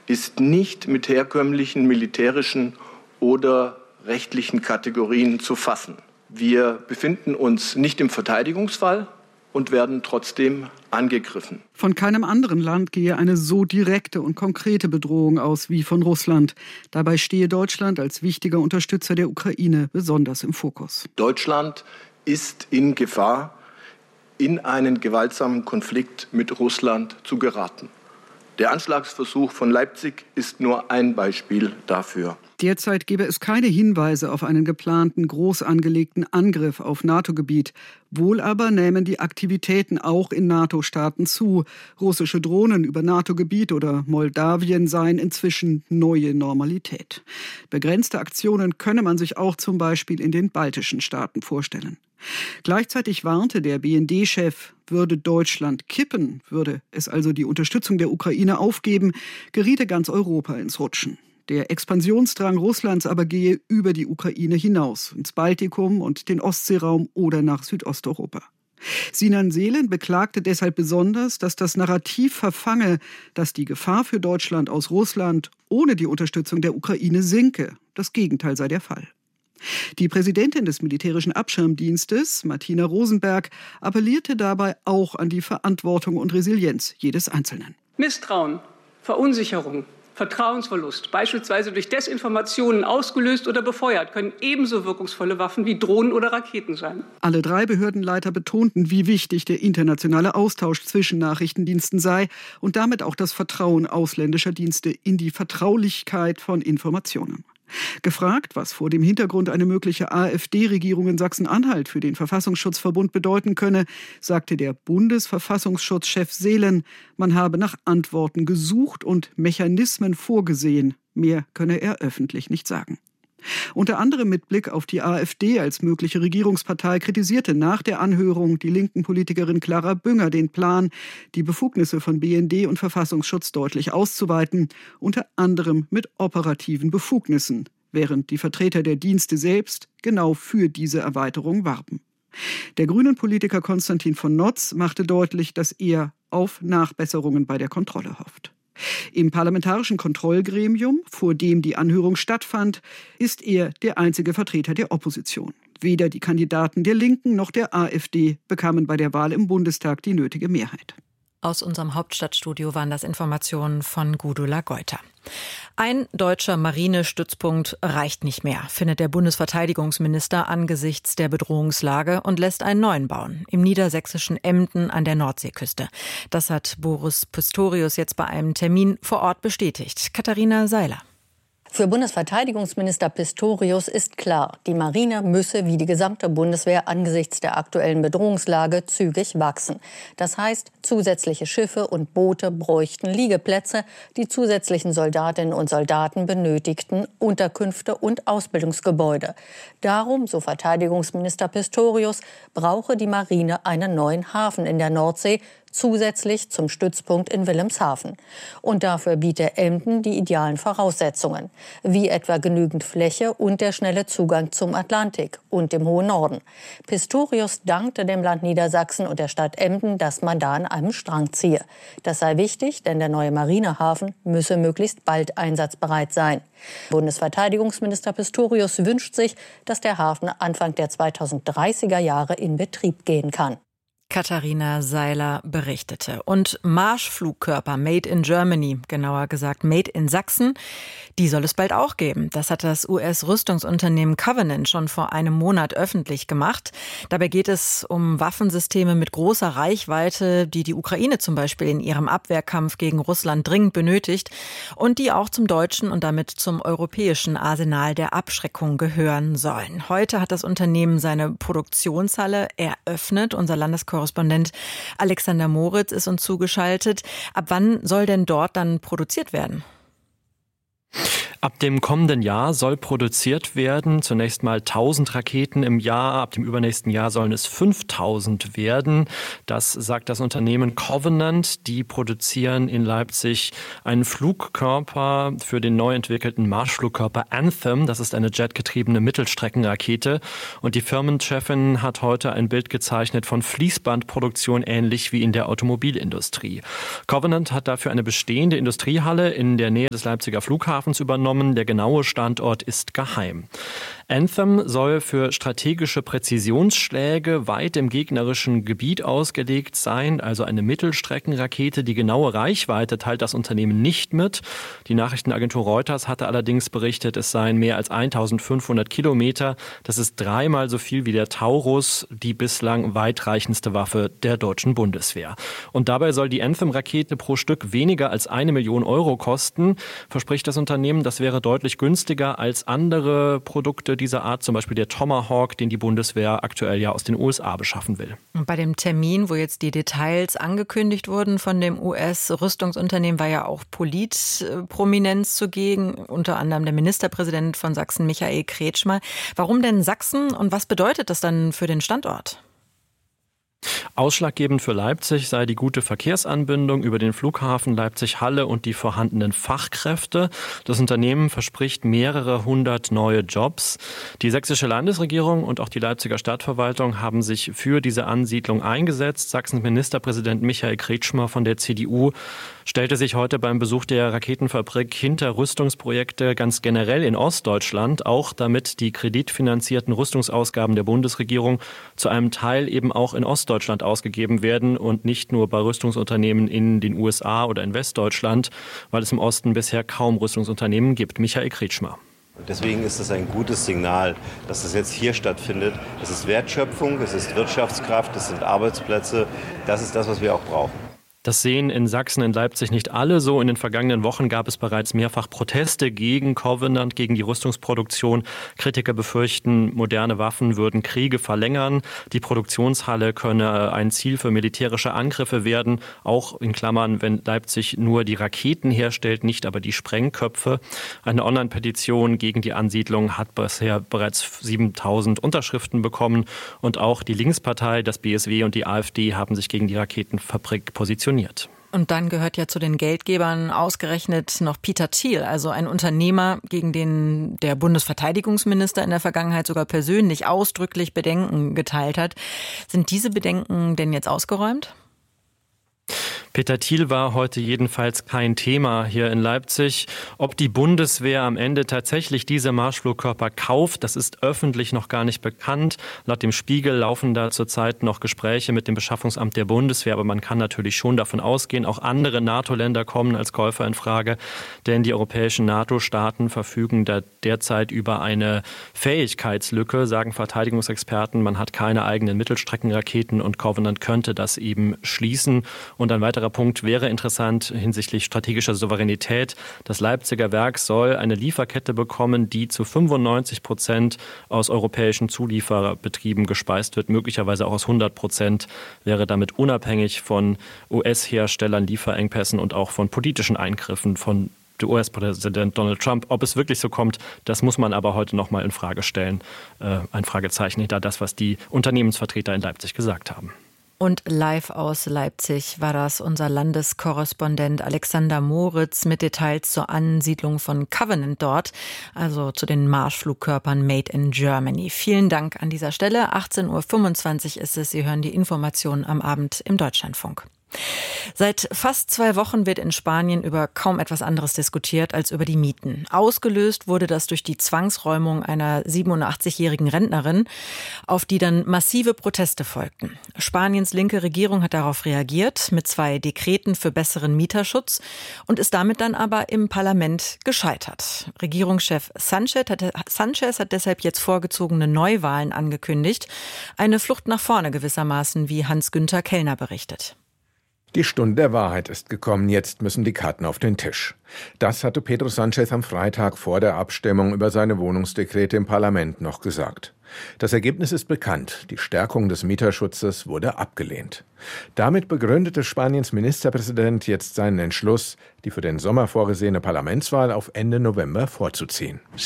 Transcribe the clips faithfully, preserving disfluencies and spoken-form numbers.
ist nicht mit herkömmlichen militärischen oder rechtlichen Kategorien zu fassen. Wir befinden uns nicht im Verteidigungsfall und werden trotzdem angegriffen. Von keinem anderen Land gehe eine so direkte und konkrete Bedrohung aus wie von Russland. Dabei stehe Deutschland als wichtiger Unterstützer der Ukraine besonders im Fokus. Deutschland ist in Gefahr, in einen gewaltsamen Konflikt mit Russland zu geraten. Der Anschlagsversuch von Leipzig ist nur ein Beispiel dafür. Derzeit gebe es keine Hinweise auf einen geplanten, groß angelegten Angriff auf NATO-Gebiet. Wohl aber nehmen die Aktivitäten auch in NATO-Staaten zu. Russische Drohnen über NATO-Gebiet oder Moldawien seien inzwischen neue Normalität. Begrenzte Aktionen könne man sich auch zum Beispiel in den baltischen Staaten vorstellen. Gleichzeitig warnte der B N D-Chef, würde Deutschland kippen, würde es also die Unterstützung der Ukraine aufgeben, geriete ganz Europa ins Rutschen. Der Expansionsdrang Russlands aber gehe über die Ukraine hinaus, ins Baltikum und den Ostseeraum oder nach Südosteuropa. Sinan Selen beklagte deshalb besonders, dass das Narrativ verfange, dass die Gefahr für Deutschland aus Russland ohne die Unterstützung der Ukraine sinke. Das Gegenteil sei der Fall. Die Präsidentin des Militärischen Abschirmdienstes, Martina Rosenberg, appellierte dabei auch an die Verantwortung und Resilienz jedes Einzelnen. Misstrauen, Verunsicherung, Vertrauensverlust, beispielsweise durch Desinformationen ausgelöst oder befeuert, können ebenso wirkungsvolle Waffen wie Drohnen oder Raketen sein. Alle drei Behördenleiter betonten, wie wichtig der internationale Austausch zwischen Nachrichtendiensten sei und damit auch das Vertrauen ausländischer Dienste in die Vertraulichkeit von Informationen. Gefragt, was vor dem Hintergrund eine mögliche AfD-Regierung in Sachsen-Anhalt für den Verfassungsschutzverbund bedeuten könne, sagte der Bundesverfassungsschutzchef Selen, man habe nach Antworten gesucht und Mechanismen vorgesehen. Mehr könne er öffentlich nicht sagen. Unter anderem mit Blick auf die AfD als mögliche Regierungspartei kritisierte nach der Anhörung die linken Politikerin Clara Bünger den Plan, die Befugnisse von B N D und Verfassungsschutz deutlich auszuweiten, unter anderem mit operativen Befugnissen, während die Vertreter der Dienste selbst genau für diese Erweiterung warben. Der Grünen-Politiker Konstantin von Notz machte deutlich, dass er auf Nachbesserungen bei der Kontrolle hofft. Im parlamentarischen Kontrollgremium, vor dem die Anhörung stattfand, ist er der einzige Vertreter der Opposition. Weder die Kandidaten der Linken noch der AfD bekamen bei der Wahl im Bundestag die nötige Mehrheit. Aus unserem Hauptstadtstudio waren das Informationen von Gudula Geuter. Ein deutscher Marinestützpunkt reicht nicht mehr, findet der Bundesverteidigungsminister angesichts der Bedrohungslage und lässt einen neuen bauen, im niedersächsischen Emden an der Nordseeküste. Das hat Boris Pistorius jetzt bei einem Termin vor Ort bestätigt. Katharina Seiler. Für Bundesverteidigungsminister Pistorius ist klar, die Marine müsse wie die gesamte Bundeswehr angesichts der aktuellen Bedrohungslage zügig wachsen. Das heißt, zusätzliche Schiffe und Boote bräuchten Liegeplätze, die zusätzlichen Soldatinnen und Soldaten benötigten Unterkünfte und Ausbildungsgebäude. Darum, so Verteidigungsminister Pistorius, brauche die Marine einen neuen Hafen in der Nordsee, zusätzlich zum Stützpunkt in Wilhelmshaven. Und dafür biete Emden die idealen Voraussetzungen, wie etwa genügend Fläche und der schnelle Zugang zum Atlantik und dem hohen Norden. Pistorius dankte dem Land Niedersachsen und der Stadt Emden, dass man da an einem Strang ziehe. Das sei wichtig, denn der neue Marinehafen müsse möglichst bald einsatzbereit sein. Bundesverteidigungsminister Pistorius wünscht sich, dass der Hafen Anfang der zweitausenddreißiger Jahre in Betrieb gehen kann. Katharina Seiler berichtete. Und Marschflugkörper Made in Germany, genauer gesagt Made in Sachsen, die soll es bald auch geben. Das hat das U S-Rüstungsunternehmen Covenant schon vor einem Monat öffentlich gemacht. Dabei geht es um Waffensysteme mit großer Reichweite, die die Ukraine zum Beispiel in ihrem Abwehrkampf gegen Russland dringend benötigt und die auch zum deutschen und damit zum europäischen Arsenal der Abschreckung gehören sollen. Heute hat das Unternehmen seine Produktionshalle eröffnet. Unser Landeskorrespondent Korrespondent Alexander Moritz ist uns zugeschaltet. Ab wann soll denn dort dann produziert werden? Ab dem kommenden Jahr soll produziert werden, zunächst mal tausend Raketen im Jahr. Ab dem übernächsten Jahr sollen es fünftausend werden. Das sagt das Unternehmen Covenant. Die produzieren in Leipzig einen Flugkörper für den neu entwickelten Marschflugkörper Anthem. Das ist eine jetgetriebene Mittelstreckenrakete. Und die Firmenchefin hat heute ein Bild gezeichnet von Fließbandproduktion, ähnlich wie in der Automobilindustrie. Covenant hat dafür eine bestehende Industriehalle in der Nähe des Leipziger Flughafens übernommen. Der genaue Standort ist geheim. Anthem soll für strategische Präzisionsschläge weit im gegnerischen Gebiet ausgelegt sein, also eine Mittelstreckenrakete. Die genaue Reichweite teilt das Unternehmen nicht mit. Die Nachrichtenagentur Reuters hatte allerdings berichtet, es seien mehr als eintausendfünfhundert Kilometer. Das ist dreimal so viel wie der Taurus, die bislang weitreichendste Waffe der deutschen Bundeswehr. Und dabei soll die Anthem-Rakete pro Stück weniger als eine Million Euro kosten, verspricht das Unternehmen. Das wäre deutlich günstiger als andere Produkte dieser Art, zum Beispiel der Tomahawk, den die Bundeswehr aktuell ja aus den U S A beschaffen will. Und bei dem Termin, wo jetzt die Details angekündigt wurden von dem U S-Rüstungsunternehmen, war ja auch Politprominenz zugegen, unter anderem der Ministerpräsident von Sachsen, Michael Kretschmer. Warum denn Sachsen und was bedeutet das dann für den Standort? Ausschlaggebend für Leipzig sei die gute Verkehrsanbindung über den Flughafen Leipzig-Halle und die vorhandenen Fachkräfte. Das Unternehmen verspricht mehrere hundert neue Jobs. Die sächsische Landesregierung und auch die Leipziger Stadtverwaltung haben sich für diese Ansiedlung eingesetzt. Sachsens Ministerpräsident Michael Kretschmer von der C D U stellte sich heute beim Besuch der Raketenfabrik hinter Rüstungsprojekte ganz generell in Ostdeutschland, auch damit die kreditfinanzierten Rüstungsausgaben der Bundesregierung zu einem Teil eben auch in Ostdeutschland ausgegeben werden und nicht nur bei Rüstungsunternehmen in den U S A oder in Westdeutschland, weil es im Osten bisher kaum Rüstungsunternehmen gibt. Michael Kretschmer. Deswegen ist es ein gutes Signal, dass es jetzt hier stattfindet. Es ist Wertschöpfung, es ist Wirtschaftskraft, es sind Arbeitsplätze. Das ist das, was wir auch brauchen. Das sehen in Sachsen, in Leipzig nicht alle so. In den vergangenen Wochen gab es bereits mehrfach Proteste gegen Covenant, gegen die Rüstungsproduktion. Kritiker befürchten, moderne Waffen würden Kriege verlängern. Die Produktionshalle könne ein Ziel für militärische Angriffe werden. Auch in Klammern, wenn Leipzig nur die Raketen herstellt, nicht aber die Sprengköpfe. Eine Online-Petition gegen die Ansiedlung hat bisher bereits siebentausend Unterschriften bekommen. Und auch die Linkspartei, das B S W und die AfD haben sich gegen die Raketenfabrik positioniert. Und dann gehört ja zu den Geldgebern ausgerechnet noch Peter Thiel, also ein Unternehmer, gegen den der Bundesverteidigungsminister in der Vergangenheit sogar persönlich ausdrücklich Bedenken geteilt hat. Sind diese Bedenken denn jetzt ausgeräumt? Peter Thiel war heute jedenfalls kein Thema hier in Leipzig. Ob die Bundeswehr am Ende tatsächlich diese Marschflugkörper kauft, das ist öffentlich noch gar nicht bekannt. Laut dem Spiegel laufen da zurzeit noch Gespräche mit dem Beschaffungsamt der Bundeswehr, aber man kann natürlich schon davon ausgehen, auch andere NATO-Länder kommen als Käufer in Frage, denn die europäischen NATO-Staaten verfügen da derzeit über eine Fähigkeitslücke, sagen Verteidigungsexperten. Man hat keine eigenen Mittelstreckenraketen und Covenant könnte das eben schließen. Und ein weiterer Punkt wäre interessant hinsichtlich strategischer Souveränität. Das Leipziger Werk soll eine Lieferkette bekommen, die zu fünfundneunzig Prozent aus europäischen Zuliefererbetrieben gespeist wird. Möglicherweise auch aus hundert Prozent, wäre damit unabhängig von U S-Herstellern, Lieferengpässen und auch von politischen Eingriffen von U S-Präsident Donald Trump. Ob es wirklich so kommt, das muss man aber heute noch mal in Frage stellen. Äh, ein Fragezeichen hinter das, was die Unternehmensvertreter in Leipzig gesagt haben. Und live aus Leipzig war das unser Landeskorrespondent Alexander Moritz mit Details zur Ansiedlung von Covenant dort, also zu den Marschflugkörpern Made in Germany. Vielen Dank an dieser Stelle. achtzehn Uhr fünfundzwanzig ist es. Sie hören die Informationen am Abend im Deutschlandfunk. Seit fast zwei Wochen wird in Spanien über kaum etwas anderes diskutiert als über die Mieten. Ausgelöst wurde das durch die Zwangsräumung einer siebenundachtzigjährigen Rentnerin, auf die dann massive Proteste folgten. Spaniens linke Regierung hat darauf reagiert mit zwei Dekreten für besseren Mieterschutz und ist damit dann aber im Parlament gescheitert. Regierungschef Sanchez hat, Sanchez hat deshalb jetzt vorgezogene Neuwahlen angekündigt. Eine Flucht nach vorne gewissermaßen, wie Hans-Günther Kellner berichtet. Die Stunde der Wahrheit ist gekommen, jetzt müssen die Karten auf den Tisch. Das hatte Pedro Sánchez am Freitag vor der Abstimmung über seine Wohnungsdekrete im Parlament noch gesagt. Das Ergebnis ist bekannt. Die Stärkung des Mieterschutzes wurde abgelehnt. Damit begründete Spaniens Ministerpräsident jetzt seinen Entschluss, die für den Sommer vorgesehene Parlamentswahl auf Ende November vorzuziehen. Ich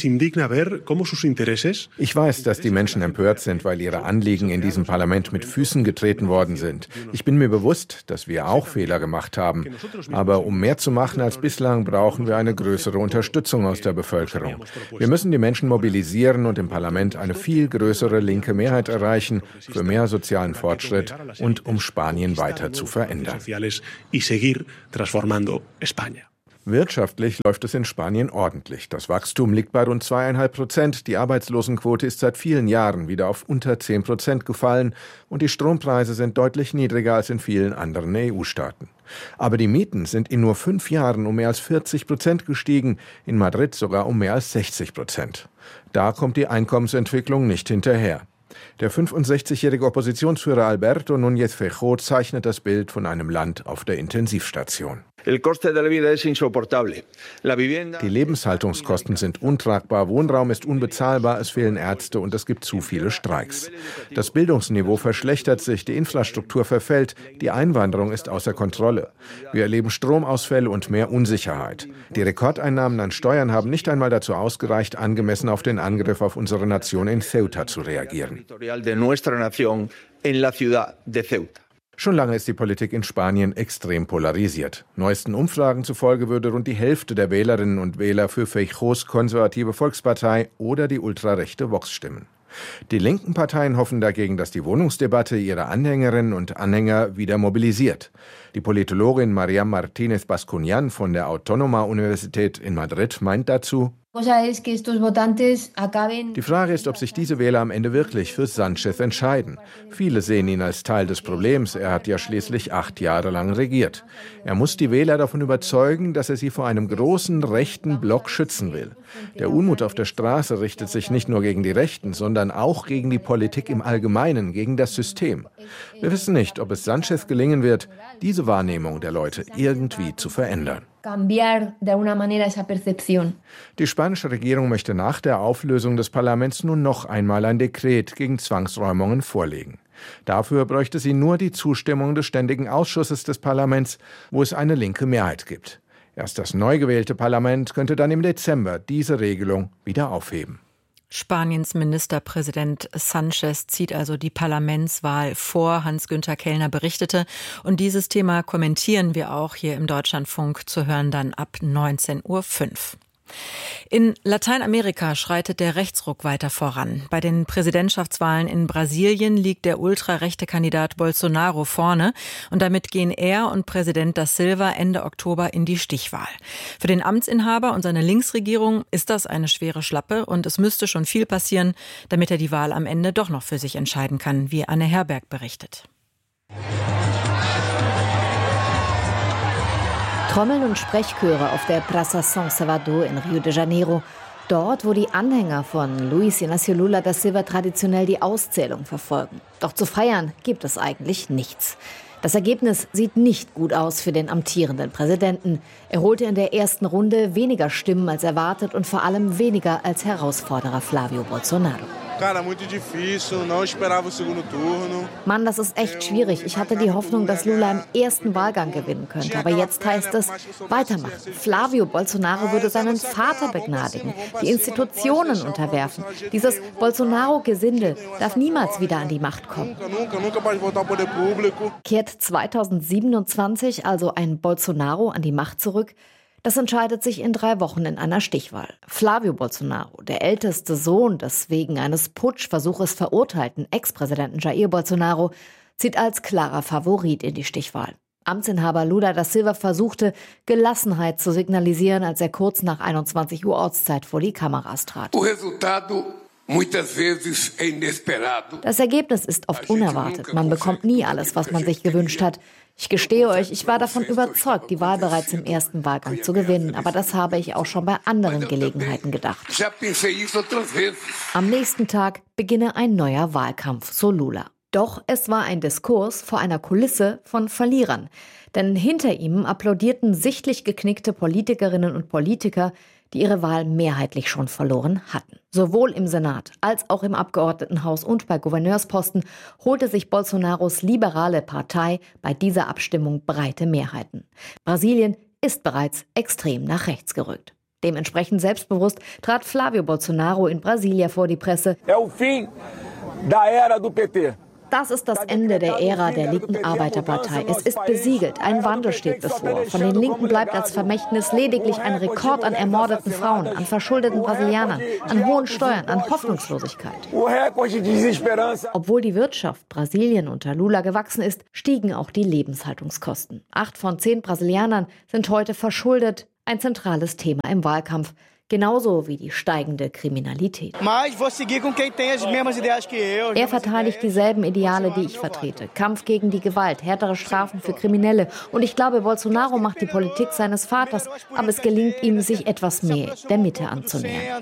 weiß, dass die Menschen empört sind, weil ihre Anliegen in diesem Parlament mit Füßen getreten worden sind. Ich bin mir bewusst, dass wir auch Fehler gemacht haben. Aber um mehr zu machen als bislang, brauchen wir eine größere Unterstützung aus der Bevölkerung. Wir müssen die Menschen mobilisieren und im Parlament eine viel größere linke Mehrheit erreichen für mehr sozialen Fortschritt und um Spanien weiter zu verändern. Wirtschaftlich läuft es in Spanien ordentlich. Das Wachstum liegt bei rund zweieinhalb Prozent. Die Arbeitslosenquote ist seit vielen Jahren wieder auf unter zehn Prozent gefallen und die Strompreise sind deutlich niedriger als in vielen anderen E U-Staaten. Aber die Mieten sind in nur fünf Jahren um mehr als vierzig Prozent gestiegen, in Madrid sogar um mehr als sechzig Prozent. Da kommt die Einkommensentwicklung nicht hinterher. Der fünfundsechzigjährige Oppositionsführer Alberto Núñez Feijóo zeichnet das Bild von einem Land auf der Intensivstation. Die Lebenshaltungskosten sind untragbar, Wohnraum ist unbezahlbar, es fehlen Ärzte und es gibt zu viele Streiks. Das Bildungsniveau verschlechtert sich, die Infrastruktur verfällt, die Einwanderung ist außer Kontrolle. Wir erleben Stromausfälle und mehr Unsicherheit. Die Rekordeinnahmen an Steuern haben nicht einmal dazu ausgereicht, angemessen auf den Angriff auf unsere Nation in Ceuta zu reagieren. Schon lange ist die Politik in Spanien extrem polarisiert. Neuesten Umfragen zufolge würde rund die Hälfte der Wählerinnen und Wähler für Feijóos konservative Volkspartei oder die ultrarechte Vox stimmen. Die linken Parteien hoffen dagegen, dass die Wohnungsdebatte ihre Anhängerinnen und Anhänger wieder mobilisiert. Die Politologin Mariam Martínez Bascuñán von der Autónoma-Universität in Madrid meint dazu: Die Frage ist, ob sich diese Wähler am Ende wirklich für Sánchez entscheiden. Viele sehen ihn als Teil des Problems. Er hat ja schließlich acht Jahre lang regiert. Er muss die Wähler davon überzeugen, dass er sie vor einem großen rechten Block schützen will. Der Unmut auf der Straße richtet sich nicht nur gegen die Rechten, sondern auch gegen die Politik im Allgemeinen, gegen das System. Wir wissen nicht, ob es Sánchez gelingen wird, diese Wahrnehmung der Leute irgendwie zu verändern. Die spanische Regierung möchte nach der Auflösung des Parlaments nun noch einmal ein Dekret gegen Zwangsräumungen vorlegen. Dafür bräuchte sie nur die Zustimmung des Ständigen Ausschusses des Parlaments, wo es eine linke Mehrheit gibt. Erst das neu gewählte Parlament könnte dann im Dezember diese Regelung wieder aufheben. Spaniens Ministerpräsident Sánchez zieht also die Parlamentswahl vor, Hans-Günther Kellner berichtete. Und dieses Thema kommentieren wir auch hier im Deutschlandfunk, zu hören dann ab neunzehn Uhr fünf. In Lateinamerika schreitet der Rechtsruck weiter voran. Bei den Präsidentschaftswahlen in Brasilien liegt der ultrarechte Kandidat Bolsonaro vorne und damit gehen er und Präsident da Silva Ende Oktober in die Stichwahl. Für den Amtsinhaber und seine Linksregierung ist das eine schwere Schlappe und es müsste schon viel passieren, damit er die Wahl am Ende doch noch für sich entscheiden kann, wie Anne Herberg berichtet. Trommeln und Sprechchöre auf der Praça São Salvador in Rio de Janeiro. Dort, wo die Anhänger von Luiz Inácio Lula da Silva traditionell die Auszählung verfolgen. Doch zu feiern gibt es eigentlich nichts. Das Ergebnis sieht nicht gut aus für den amtierenden Präsidenten. Er holte in der ersten Runde weniger Stimmen als erwartet und vor allem weniger als Herausforderer Flávio Bolsonaro. Mann, das ist echt schwierig. Ich hatte die Hoffnung, dass Lula im ersten Wahlgang gewinnen könnte. Aber jetzt heißt es, weitermachen. Flávio Bolsonaro würde seinen Vater begnadigen, die Institutionen unterwerfen. Dieses Bolsonaro-Gesindel darf niemals wieder an die Macht kommen. Kehrt zweitausendsiebenundzwanzig also ein Bolsonaro an die Macht zurück? Das entscheidet sich in drei Wochen in einer Stichwahl. Flávio Bolsonaro, der älteste Sohn des wegen eines Putschversuches verurteilten Ex-Präsidenten Jair Bolsonaro, zieht als klarer Favorit in die Stichwahl. Amtsinhaber Lula da Silva versuchte, Gelassenheit zu signalisieren, als er kurz nach einundzwanzig Uhr Ortszeit vor die Kameras trat. Das Ergebnis ist oft unerwartet. Man bekommt nie alles, was man sich gewünscht hat. Ich gestehe euch, ich war davon überzeugt, die Wahl bereits im ersten Wahlgang zu gewinnen. Aber das habe ich auch schon bei anderen Gelegenheiten gedacht. Am nächsten Tag beginne ein neuer Wahlkampf, so Lula. Doch es war ein Diskurs vor einer Kulisse von Verlierern. Denn hinter ihm applaudierten sichtlich geknickte Politikerinnen und Politiker, die ihre Wahl mehrheitlich schon verloren hatten. Sowohl im Senat als auch im Abgeordnetenhaus und bei Gouverneursposten holte sich Bolsonaros liberale Partei bei dieser Abstimmung breite Mehrheiten. Brasilien ist bereits extrem nach rechts gerückt. Dementsprechend selbstbewusst trat Flávio Bolsonaro in Brasilia vor die Presse. É o fim da era do P T. Das ist das Ende der Ära der linken Arbeiterpartei. Es ist besiegelt. Ein Wandel steht bevor. Von den Linken bleibt als Vermächtnis lediglich ein Rekord an ermordeten Frauen, an verschuldeten Brasilianern, an hohen Steuern, an Hoffnungslosigkeit. Obwohl die Wirtschaft Brasilien unter Lula gewachsen ist, stiegen auch die Lebenshaltungskosten. Acht von zehn Brasilianern sind heute verschuldet. Ein zentrales Thema im Wahlkampf. Genauso wie die steigende Kriminalität. Er verteidigt dieselben Ideale, die ich vertrete. Kampf gegen die Gewalt, härtere Strafen für Kriminelle. Und ich glaube, Bolsonaro macht die Politik seines Vaters, aber es gelingt ihm, sich etwas mehr der Mitte anzunähern.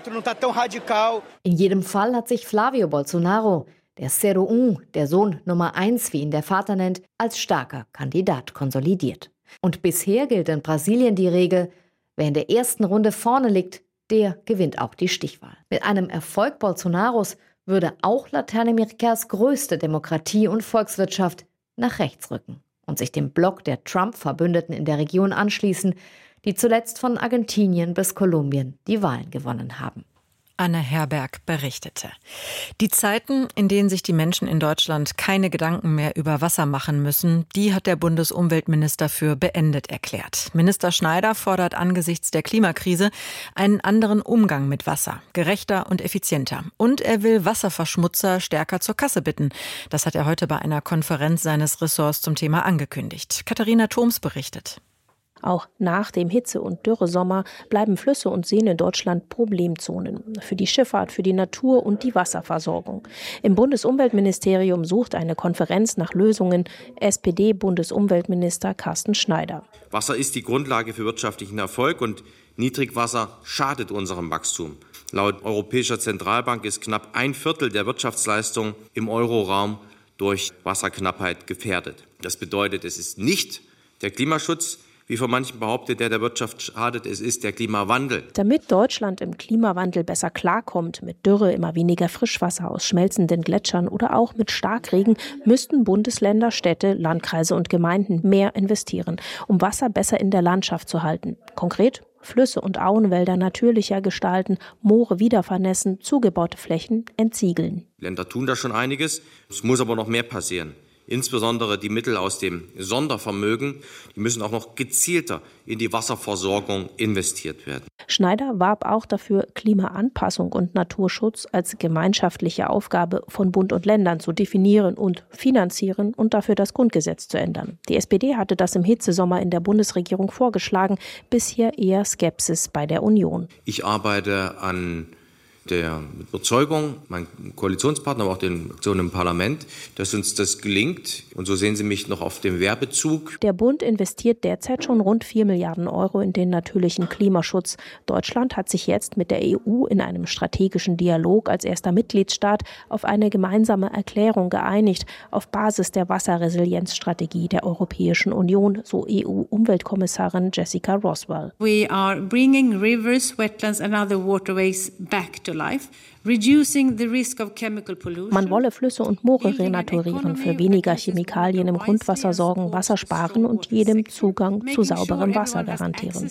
In jedem Fall hat sich Flávio Bolsonaro, der Zero Um, der Sohn Nummer eins, wie ihn der Vater nennt, als starker Kandidat konsolidiert. Und bisher gilt in Brasilien die Regel, wer in der ersten Runde vorne liegt, der gewinnt auch die Stichwahl. Mit einem Erfolg Bolsonaros würde auch Lateinamerikas größte Demokratie und Volkswirtschaft nach rechts rücken und sich dem Block der Trump-Verbündeten in der Region anschließen, die zuletzt von Argentinien bis Kolumbien die Wahlen gewonnen haben. Anne Herberg berichtete. Die Zeiten, in denen sich die Menschen in Deutschland keine Gedanken mehr über Wasser machen müssen, die hat der Bundesumweltminister für beendet erklärt. Minister Schneider fordert angesichts der Klimakrise einen anderen Umgang mit Wasser, gerechter und effizienter. Und er will Wasserverschmutzer stärker zur Kasse bitten. Das hat er heute bei einer Konferenz seines Ressorts zum Thema angekündigt. Katharina Thoms berichtet. Auch nach dem Hitze- und Dürresommer bleiben Flüsse und Seen in Deutschland Problemzonen. Für die Schifffahrt, für die Natur und die Wasserversorgung. Im Bundesumweltministerium sucht eine Konferenz nach Lösungen S P D-Bundesumweltminister Carsten Schneider. Wasser ist die Grundlage für wirtschaftlichen Erfolg und Niedrigwasser schadet unserem Wachstum. Laut Europäischer Zentralbank ist knapp ein Viertel der Wirtschaftsleistung im Euroraum durch Wasserknappheit gefährdet. Das bedeutet, es ist nicht der Klimaschutz, wie von manchen behauptet, der der Wirtschaft schadet, es ist der Klimawandel. Damit Deutschland im Klimawandel besser klarkommt, mit Dürre, immer weniger Frischwasser aus schmelzenden Gletschern oder auch mit Starkregen, müssten Bundesländer, Städte, Landkreise und Gemeinden mehr investieren, um Wasser besser in der Landschaft zu halten. Konkret Flüsse und Auenwälder natürlicher gestalten, Moore wieder vernässen, zugebaute Flächen entsiegeln. Länder tun da schon einiges, es muss aber noch mehr passieren. Insbesondere die Mittel aus dem Sondervermögen, die müssen auch noch gezielter in die Wasserversorgung investiert werden. Schneider warb auch dafür, Klimaanpassung und Naturschutz als gemeinschaftliche Aufgabe von Bund und Ländern zu definieren und finanzieren und dafür das Grundgesetz zu ändern. Die S P D hatte das im Hitzesommer in der Bundesregierung vorgeschlagen, bisher eher Skepsis bei der Union. Ich arbeite an der Überzeugung, mein Koalitionspartner, aber auch den Fraktionen im Parlament, dass uns das gelingt. Und so sehen Sie mich noch auf dem Werbezug. Der Bund investiert derzeit schon rund vier Milliarden Euro in den natürlichen Klimaschutz. Deutschland hat sich jetzt mit der E U in einem strategischen Dialog als erster Mitgliedstaat auf eine gemeinsame Erklärung geeinigt, auf Basis der Wasserresilienzstrategie der Europäischen Union, so E U-Umweltkommissarin Jessica Roswell. We are bringing rivers, wetlands and other waterways back to life, reducing the risk of chemical pollution. Man wolle Flüsse und Moore renaturieren, für weniger Chemikalien im Grundwasser sorgen, Wasser sparen und jedem Zugang zu sauberem Wasser garantieren.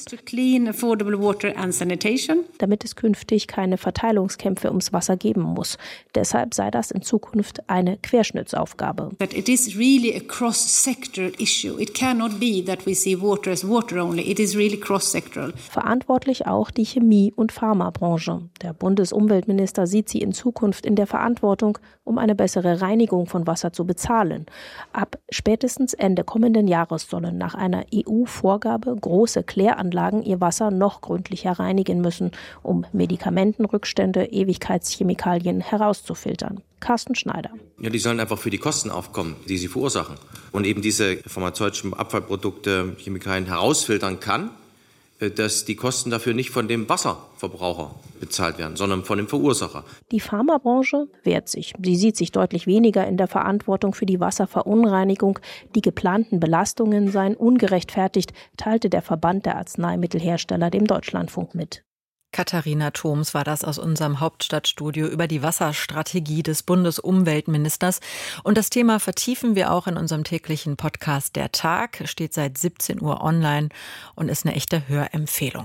Damit es künftig keine Verteilungskämpfe ums Wasser geben muss. Deshalb sei das in Zukunft eine Querschnittsaufgabe. But it is really a cross-sectoral issue. It cannot be that we see water as water only. It is really cross-sectoral. Verantwortlich auch die Chemie- und Pharmabranche. Der Bundesumweltminister sieht sie in Zukunft in der Verantwortung, um eine bessere Reinigung von Wasser zu bezahlen. Ab spätestens Ende kommenden Jahres sollen nach einer E U-Vorgabe große Kläranlagen ihr Wasser noch gründlicher reinigen müssen, um Medikamentenrückstände, Ewigkeitschemikalien herauszufiltern. Carsten Schneider. Ja, die sollen einfach für die Kosten aufkommen, die sie verursachen. Und eben diese pharmazeutischen Abfallprodukte, Chemikalien herausfiltern kann, dass die Kosten dafür nicht von dem Wasserverbraucher bezahlt werden, sondern von dem Verursacher. Die Pharmabranche wehrt sich. Sie sieht sich deutlich weniger in der Verantwortung für die Wasserverunreinigung. Die geplanten Belastungen seien ungerechtfertigt, teilte der Verband der Arzneimittelhersteller dem Deutschlandfunk mit. Katharina Thoms war das aus unserem Hauptstadtstudio über die Wasserstrategie des Bundesumweltministers. Und das Thema vertiefen wir auch in unserem täglichen Podcast Der Tag. Steht seit siebzehn Uhr online und ist eine echte Hörempfehlung.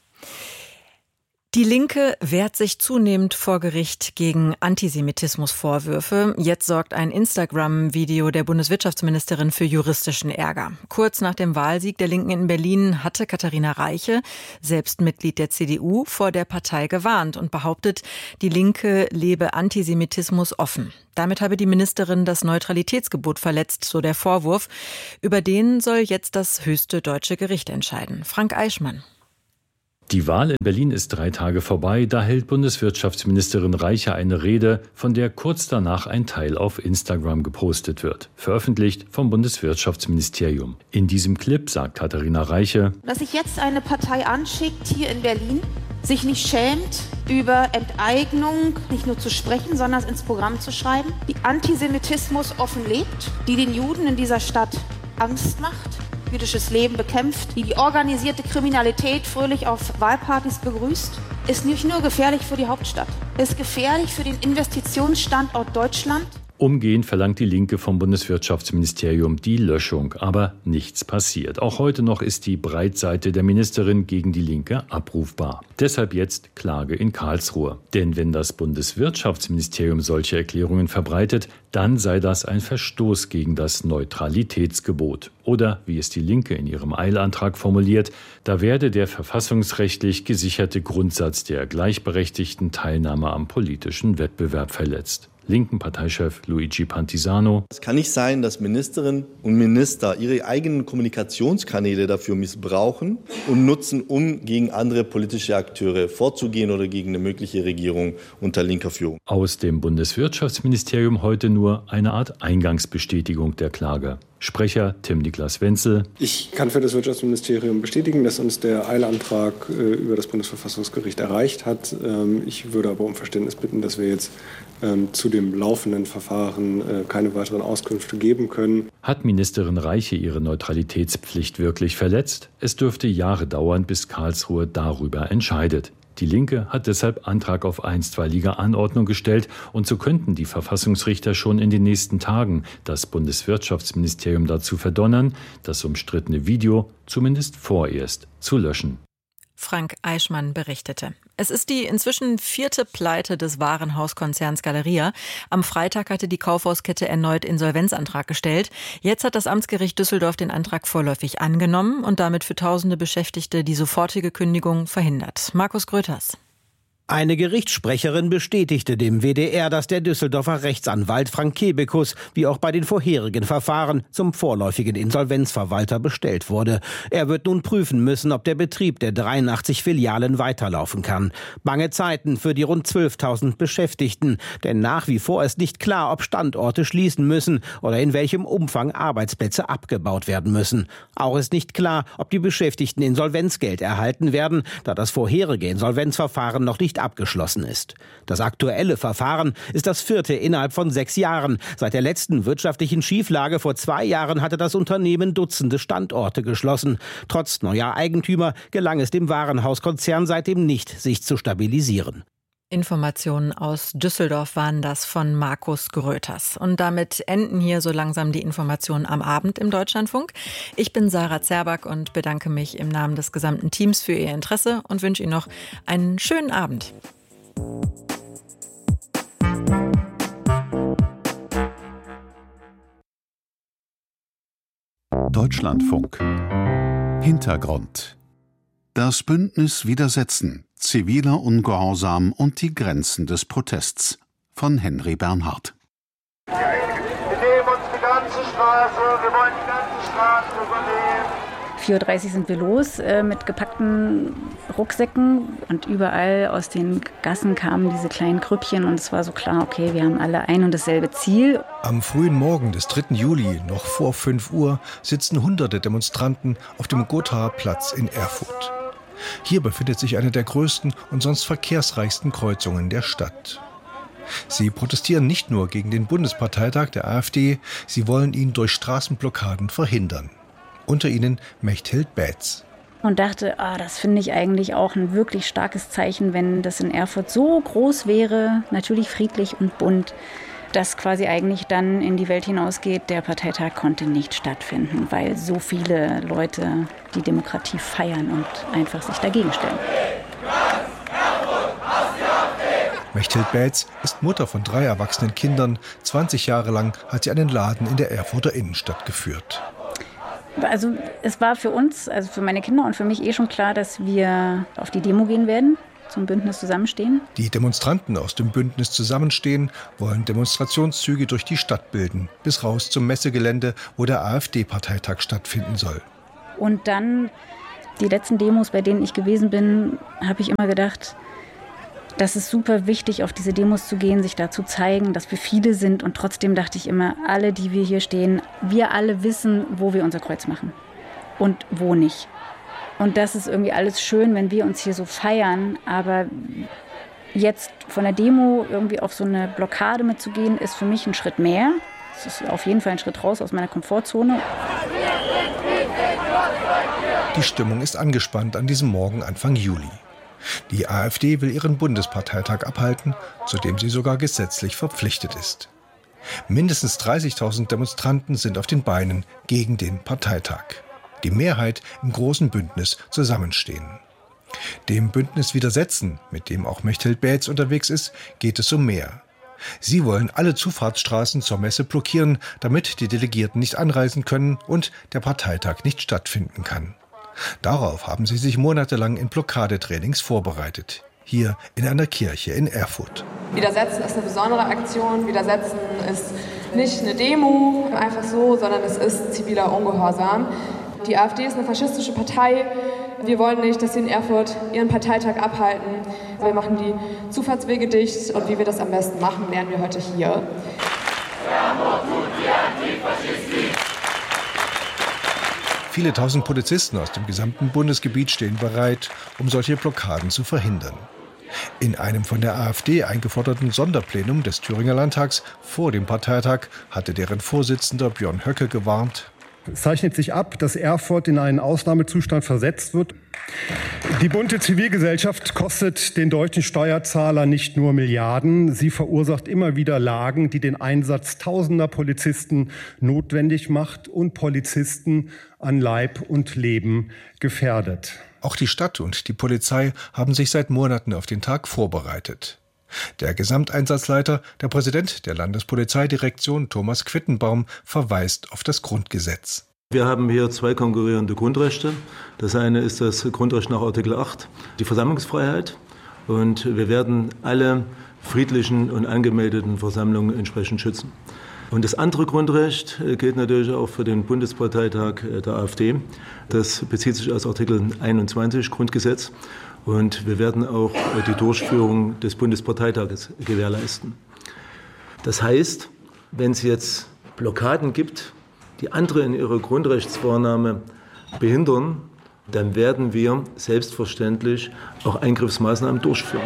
Die Linke wehrt sich zunehmend vor Gericht gegen Antisemitismusvorwürfe. Jetzt sorgt ein Instagram-Video der Bundeswirtschaftsministerin für juristischen Ärger. Kurz nach dem Wahlsieg der Linken in Berlin hatte Katharina Reiche, selbst Mitglied der C D U, vor der Partei gewarnt und behauptet, die Linke lebe Antisemitismus offen. Damit habe die Ministerin das Neutralitätsgebot verletzt, so der Vorwurf. Über den soll jetzt das höchste deutsche Gericht entscheiden. Frank Eichmann. Die Wahl in Berlin ist drei Tage vorbei, da hält Bundeswirtschaftsministerin Reiche eine Rede, von der kurz danach ein Teil auf Instagram gepostet wird, veröffentlicht vom Bundeswirtschaftsministerium. In diesem Clip sagt Katharina Reiche, dass sich jetzt eine Partei anschickt, hier in Berlin, sich nicht schämt, über Enteignung nicht nur zu sprechen, sondern es ins Programm zu schreiben, die Antisemitismus offen lebt, die den Juden in dieser Stadt Angst macht, jüdisches Leben bekämpft, die die organisierte Kriminalität fröhlich auf Wahlpartys begrüßt, ist nicht nur gefährlich für die Hauptstadt, ist gefährlich für den Investitionsstandort Deutschland. Umgehend verlangt die Linke vom Bundeswirtschaftsministerium die Löschung, aber nichts passiert. Auch heute noch ist die Breitseite der Ministerin gegen die Linke abrufbar. Deshalb jetzt Klage in Karlsruhe. Denn wenn das Bundeswirtschaftsministerium solche Erklärungen verbreitet, dann sei das ein Verstoß gegen das Neutralitätsgebot. Oder, wie es die Linke in ihrem Eilantrag formuliert, da werde der verfassungsrechtlich gesicherte Grundsatz der gleichberechtigten Teilnahme am politischen Wettbewerb verletzt. Linken Parteichef Luigi Pantisano. Es kann nicht sein, dass Ministerinnen und Minister ihre eigenen Kommunikationskanäle dafür missbrauchen und nutzen, um gegen andere politische Akteure vorzugehen oder gegen eine mögliche Regierung unter linker Führung. Aus dem Bundeswirtschaftsministerium heute nur eine Art Eingangsbestätigung der Klage. Sprecher Tim Niklas Wenzel. Ich kann für das Wirtschaftsministerium bestätigen, dass uns der Eilantrag äh, über das Bundesverfassungsgericht erreicht hat. Ähm, ich würde aber um Verständnis bitten, dass wir jetzt ähm, zu dem laufenden Verfahren äh, keine weiteren Auskünfte geben können. Hat Ministerin Reiche ihre Neutralitätspflicht wirklich verletzt? Es dürfte Jahre dauern, bis Karlsruhe darüber entscheidet. Die Linke hat deshalb Antrag auf einstweilige Anordnung gestellt und so könnten die Verfassungsrichter schon in den nächsten Tagen das Bundeswirtschaftsministerium dazu verdonnern, das umstrittene Video zumindest vorerst zu löschen. Frank Eichmann berichtete. Es ist die inzwischen vierte Pleite des Warenhauskonzerns Galeria. Am Freitag hatte die Kaufhauskette erneut Insolvenzantrag gestellt. Jetzt hat das Amtsgericht Düsseldorf den Antrag vorläufig angenommen und damit für tausende Beschäftigte die sofortige Kündigung verhindert. Markus Gröters. Eine Gerichtssprecherin bestätigte dem W D R, dass der Düsseldorfer Rechtsanwalt Frank Kebekus, wie auch bei den vorherigen Verfahren, zum vorläufigen Insolvenzverwalter bestellt wurde. Er wird nun prüfen müssen, ob der Betrieb der dreiundachtzig Filialen weiterlaufen kann. Bange Zeiten für die rund zwölftausend Beschäftigten, denn nach wie vor ist nicht klar, ob Standorte schließen müssen oder in welchem Umfang Arbeitsplätze abgebaut werden müssen. Auch ist nicht klar, ob die Beschäftigten Insolvenzgeld erhalten werden, da das vorherige Insolvenzverfahren noch nicht abgeschlossen ist. Das aktuelle Verfahren ist das vierte innerhalb von sechs Jahren. Seit der letzten wirtschaftlichen Schieflage vor zwei Jahren hatte das Unternehmen Dutzende Standorte geschlossen. Trotz neuer Eigentümer gelang es dem Warenhauskonzern seitdem nicht, sich zu stabilisieren. Informationen aus Düsseldorf waren das von Markus Gröters. Und damit enden hier so langsam die Informationen am Abend im Deutschlandfunk. Ich bin Sarah Zerback und bedanke mich im Namen des gesamten Teams für Ihr Interesse und wünsche Ihnen noch einen schönen Abend. Deutschlandfunk. Hintergrund. Das Bündnis Widersetzen, ziviler Ungehorsam und die Grenzen des Protests von Henry Bernhard. Wir nehmen uns die ganze Straße, wir wollen die ganze Straße übernehmen. vier Uhr dreißig sind wir los äh, mit gepackten Rucksäcken und überall aus den Gassen kamen diese kleinen Grüppchen und es war so klar, okay, wir haben alle ein und dasselbe Ziel. Am frühen Morgen des dritten Juli, noch vor fünf Uhr, sitzen hunderte Demonstranten auf dem Gothaer Platz in Erfurt. Hier befindet sich eine der größten und sonst verkehrsreichsten Kreuzungen der Stadt. Sie protestieren nicht nur gegen den Bundesparteitag der AfD, sie wollen ihn durch Straßenblockaden verhindern. Unter ihnen Mechthild Bätz. Und dachte, ah, das finde ich eigentlich auch ein wirklich starkes Zeichen, wenn das in Erfurt so groß wäre, natürlich friedlich und bunt, dass quasi eigentlich dann in die Welt hinausgeht, der Parteitag konnte nicht stattfinden, weil so viele Leute die Demokratie feiern und einfach sich dagegen stellen. Mechthild Bätz ist Mutter von drei erwachsenen Kindern. zwanzig Jahre lang hat sie einen Laden in der Erfurter Innenstadt geführt. Also es war für uns, also für meine Kinder und für mich eh schon klar, dass wir auf die Demo gehen werden, zum Bündnis Zusammenstehen. Die Demonstranten aus dem Bündnis Zusammenstehen wollen Demonstrationszüge durch die Stadt bilden, bis raus zum Messegelände, wo der AfD-Parteitag stattfinden soll. Und dann die letzten Demos, bei denen ich gewesen bin, habe ich immer gedacht, das ist super wichtig, auf diese Demos zu gehen, sich da zu zeigen, dass wir viele sind. Und trotzdem dachte ich immer, alle, die wir hier stehen, wir alle wissen, wo wir unser Kreuz machen und wo nicht. Und das ist irgendwie alles schön, wenn wir uns hier so feiern. Aber jetzt von der Demo irgendwie auf so eine Blockade mitzugehen, ist für mich ein Schritt mehr. Es ist auf jeden Fall ein Schritt raus aus meiner Komfortzone. Die Stimmung ist angespannt an diesem Morgen Anfang Juli. Die AfD will ihren Bundesparteitag abhalten, zu dem sie sogar gesetzlich verpflichtet ist. Mindestens dreißigtausend Demonstranten sind auf den Beinen gegen den Parteitag. Die Mehrheit im großen Bündnis Zusammenstehen. Dem Bündnis Widersetzen, mit dem auch Mechthild Bätz unterwegs ist, geht es um mehr. Sie wollen alle Zufahrtsstraßen zur Messe blockieren, damit die Delegierten nicht anreisen können und der Parteitag nicht stattfinden kann. Darauf haben sie sich monatelang in Blockadetrainings vorbereitet. Hier in einer Kirche in Erfurt. Widersetzen ist eine besondere Aktion. Widersetzen ist nicht eine Demo, einfach so, sondern es ist ziviler Ungehorsam. Die AfD ist eine faschistische Partei. Wir wollen nicht, dass sie in Erfurt ihren Parteitag abhalten. Wir machen die Zufahrtswege dicht und wie wir das am besten machen, lernen wir heute hier. Viele tausend Polizisten aus dem gesamten Bundesgebiet stehen bereit, um solche Blockaden zu verhindern. In einem von der AfD eingeforderten Sonderplenum des Thüringer Landtags vor dem Parteitag hatte deren Vorsitzender Björn Höcke gewarnt: Es zeichnet sich ab, dass Erfurt in einen Ausnahmezustand versetzt wird. Die bunte Zivilgesellschaft kostet den deutschen Steuerzahler nicht nur Milliarden, sie verursacht immer wieder Lagen, die den Einsatz tausender Polizisten notwendig macht und Polizisten an Leib und Leben gefährdet. Auch die Stadt und die Polizei haben sich seit Monaten auf den Tag vorbereitet. Der Gesamteinsatzleiter, der Präsident der Landespolizeidirektion, Thomas Quittenbaum, verweist auf das Grundgesetz. Wir haben hier zwei konkurrierende Grundrechte. Das eine ist das Grundrecht nach Artikel acht, die Versammlungsfreiheit. Und wir werden alle friedlichen und angemeldeten Versammlungen entsprechend schützen. Und das andere Grundrecht gilt natürlich auch für den Bundesparteitag der AfD. Das bezieht sich aus Artikel einundzwanzig Grundgesetz. Und wir werden auch die Durchführung des Bundesparteitages gewährleisten. Das heißt, wenn es jetzt Blockaden gibt, die andere in ihrer Grundrechtswahrnahme behindern, dann werden wir selbstverständlich auch Eingriffsmaßnahmen durchführen.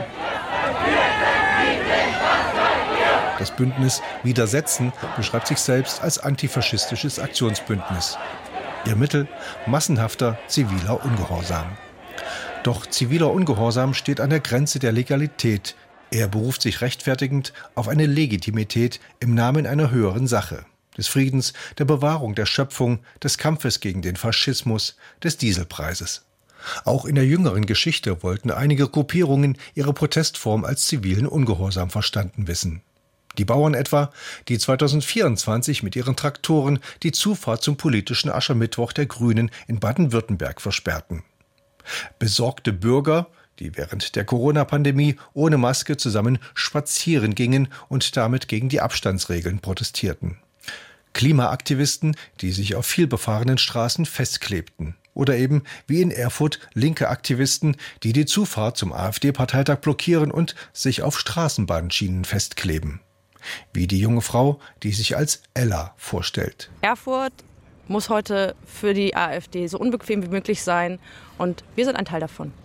Das Bündnis Widersetzen beschreibt sich selbst als antifaschistisches Aktionsbündnis. Ihr Mittel: massenhafter ziviler Ungehorsam. Doch ziviler Ungehorsam steht an der Grenze der Legalität. Er beruft sich rechtfertigend auf eine Legitimität im Namen einer höheren Sache: des Friedens, der Bewahrung der Schöpfung, des Kampfes gegen den Faschismus, des Dieselpreises. Auch in der jüngeren Geschichte wollten einige Gruppierungen ihre Protestform als zivilen Ungehorsam verstanden wissen. Die Bauern etwa, die zweitausendvierundzwanzig mit ihren Traktoren die Zufahrt zum politischen Aschermittwoch der Grünen in Baden-Württemberg versperrten. Besorgte Bürger, die während der Corona-Pandemie ohne Maske zusammen spazieren gingen und damit gegen die Abstandsregeln protestierten. Klimaaktivisten, die sich auf vielbefahrenen Straßen festklebten. Oder eben, wie in Erfurt, linke Aktivisten, die die Zufahrt zum AfD-Parteitag blockieren und sich auf Straßenbahnschienen festkleben. Wie die junge Frau, die sich als Ella vorstellt. Erfurt muss heute für die AfD so unbequem wie möglich sein und wir sind ein Teil davon.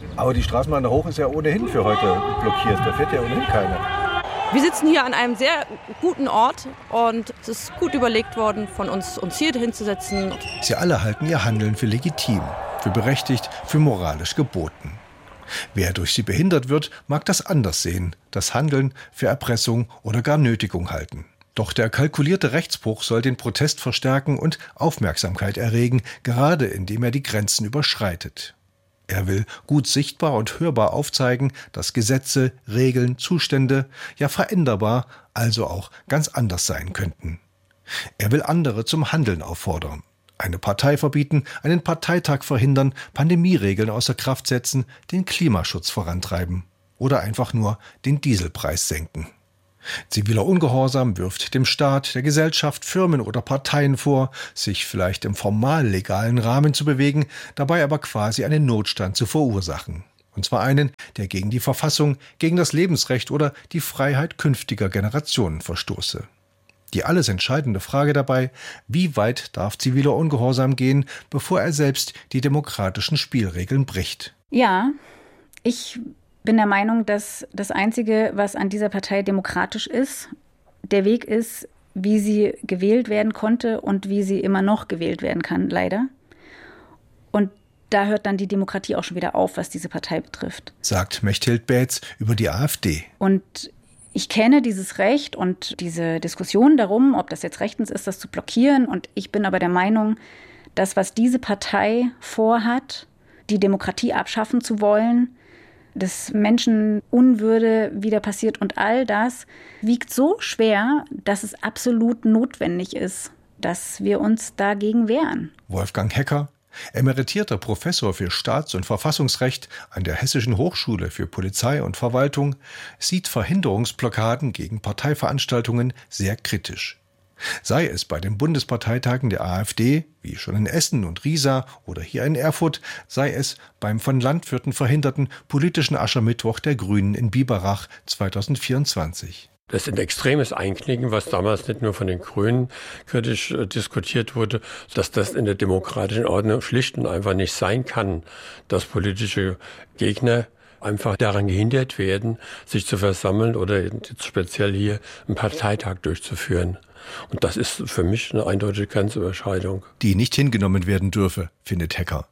Aber die Straßenbahn da hoch ist ja ohnehin für heute blockiert. Da fährt ja ohnehin keiner. Wir sitzen hier an einem sehr guten Ort und es ist gut überlegt worden, von uns, uns hier hinzusetzen. Sie alle halten ihr Handeln für legitim, für berechtigt, für moralisch geboten. Wer durch sie behindert wird, mag das anders sehen, das Handeln für Erpressung oder gar Nötigung halten. Doch der kalkulierte Rechtsbruch soll den Protest verstärken und Aufmerksamkeit erregen, gerade indem er die Grenzen überschreitet. Er will gut sichtbar und hörbar aufzeigen, dass Gesetze, Regeln, Zustände, ja veränderbar, also auch ganz anders sein könnten. Er will andere zum Handeln auffordern. Eine Partei verbieten, einen Parteitag verhindern, Pandemieregeln außer Kraft setzen, den Klimaschutz vorantreiben oder einfach nur den Dieselpreis senken. Ziviler Ungehorsam wirft dem Staat, der Gesellschaft, Firmen oder Parteien vor, sich vielleicht im formal legalen Rahmen zu bewegen, dabei aber quasi einen Notstand zu verursachen. Und zwar einen, der gegen die Verfassung, gegen das Lebensrecht oder die Freiheit künftiger Generationen verstoße. Die alles entscheidende Frage dabei, wie weit darf ziviler Ungehorsam gehen, bevor er selbst die demokratischen Spielregeln bricht? Ja, ich bin der Meinung, dass das Einzige, was an dieser Partei demokratisch ist, der Weg ist, wie sie gewählt werden konnte und wie sie immer noch gewählt werden kann, leider. Und da hört dann die Demokratie auch schon wieder auf, was diese Partei betrifft. Sagt Mechthild Bätz über die AfD. Und ich kenne dieses Recht und diese Diskussion darum, ob das jetzt rechtens ist, das zu blockieren. Und ich bin aber der Meinung, dass was diese Partei vorhat, die Demokratie abschaffen zu wollen, dass Menschenunwürde wieder passiert und all das wiegt so schwer, dass es absolut notwendig ist, dass wir uns dagegen wehren. Wolfgang Hecker, emeritierter Professor für Staats- und Verfassungsrecht an der Hessischen Hochschule für Polizei und Verwaltung, sieht Verhinderungsblockaden gegen Parteiveranstaltungen sehr kritisch. Sei es bei den Bundesparteitagen der AfD, wie schon in Essen und Riesa oder hier in Erfurt, sei es beim von Landwirten verhinderten politischen Aschermittwoch der Grünen in Biberach zweitausendvierundzwanzig. Das ist ein extremes Einknicken, was damals nicht nur von den Grünen kritisch äh, diskutiert wurde, dass das in der demokratischen Ordnung schlicht und einfach nicht sein kann, dass politische Gegner einfach daran gehindert werden, sich zu versammeln oder jetzt speziell hier einen Parteitag durchzuführen. Und das ist für mich eine eindeutige Grenzüberschreitung. Die nicht hingenommen werden dürfe, findet Hecker.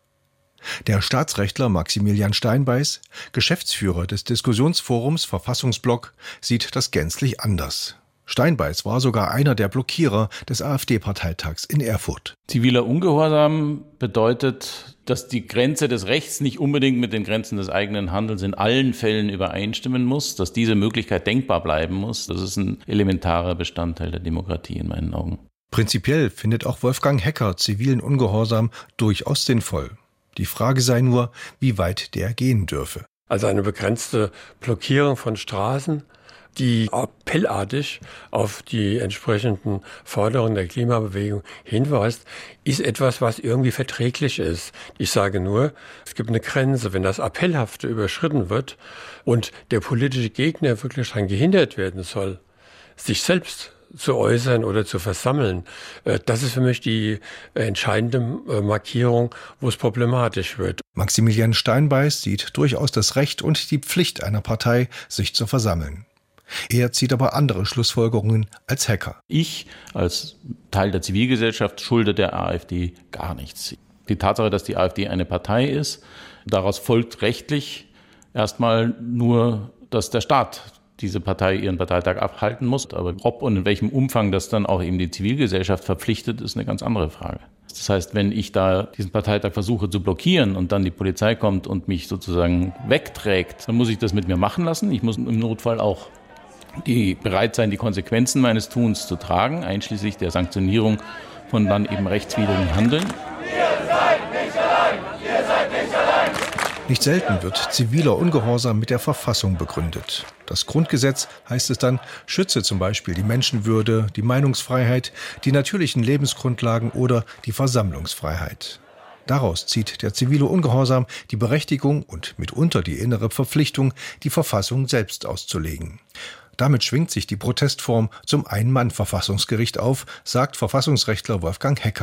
Der Staatsrechtler Maximilian Steinbeiß, Geschäftsführer des Diskussionsforums Verfassungsblock, sieht das gänzlich anders. Steinbeiß war sogar einer der Blockierer des AfD-Parteitags in Erfurt. Ziviler Ungehorsam bedeutet, dass die Grenze des Rechts nicht unbedingt mit den Grenzen des eigenen Handelns in allen Fällen übereinstimmen muss, dass diese Möglichkeit denkbar bleiben muss. Das ist ein elementarer Bestandteil der Demokratie in meinen Augen. Prinzipiell findet auch Wolfgang Hecker zivilen Ungehorsam durchaus sinnvoll. Die Frage sei nur, wie weit der gehen dürfe. Also eine begrenzte Blockierung von Straßen, die appellartig auf die entsprechenden Forderungen der Klimabewegung hinweist, ist etwas, was irgendwie verträglich ist. Ich sage nur, es gibt eine Grenze. Wenn das Appellhafte überschritten wird und der politische Gegner wirklich daran gehindert werden soll, sich selbst zu äußern oder zu versammeln, das ist für mich die entscheidende Markierung, wo es problematisch wird. Maximilian Steinbeiß sieht durchaus das Recht und die Pflicht einer Partei, sich zu versammeln. Er zieht aber andere Schlussfolgerungen als Hecker. Ich als Teil der Zivilgesellschaft schulde der AfD gar nichts. Die Tatsache, dass die AfD eine Partei ist, daraus folgt rechtlich erstmal nur, dass der Staat diese Partei ihren Parteitag abhalten muss. Aber ob und in welchem Umfang das dann auch eben die Zivilgesellschaft verpflichtet, ist eine ganz andere Frage. Das heißt, wenn ich da diesen Parteitag versuche zu blockieren und dann die Polizei kommt und mich sozusagen wegträgt, dann muss ich das mit mir machen lassen. Ich muss im Notfall auch die bereit sein, die Konsequenzen meines Tuns zu tragen, einschließlich der Sanktionierung von dann eben rechtswidrigen Handeln. Ihr seid nicht allein! Ihr seid nicht allein! Nicht selten wird ziviler Ungehorsam mit der Verfassung begründet. Das Grundgesetz, heißt es dann, schütze zum Beispiel die Menschenwürde, die Meinungsfreiheit, die natürlichen Lebensgrundlagen oder die Versammlungsfreiheit. Daraus zieht der zivile Ungehorsam die Berechtigung und mitunter die innere Verpflichtung, die Verfassung selbst auszulegen. Damit schwingt sich die Protestform zum Ein-Mann-Verfassungsgericht auf, sagt Verfassungsrechtler Wolfgang Hecker.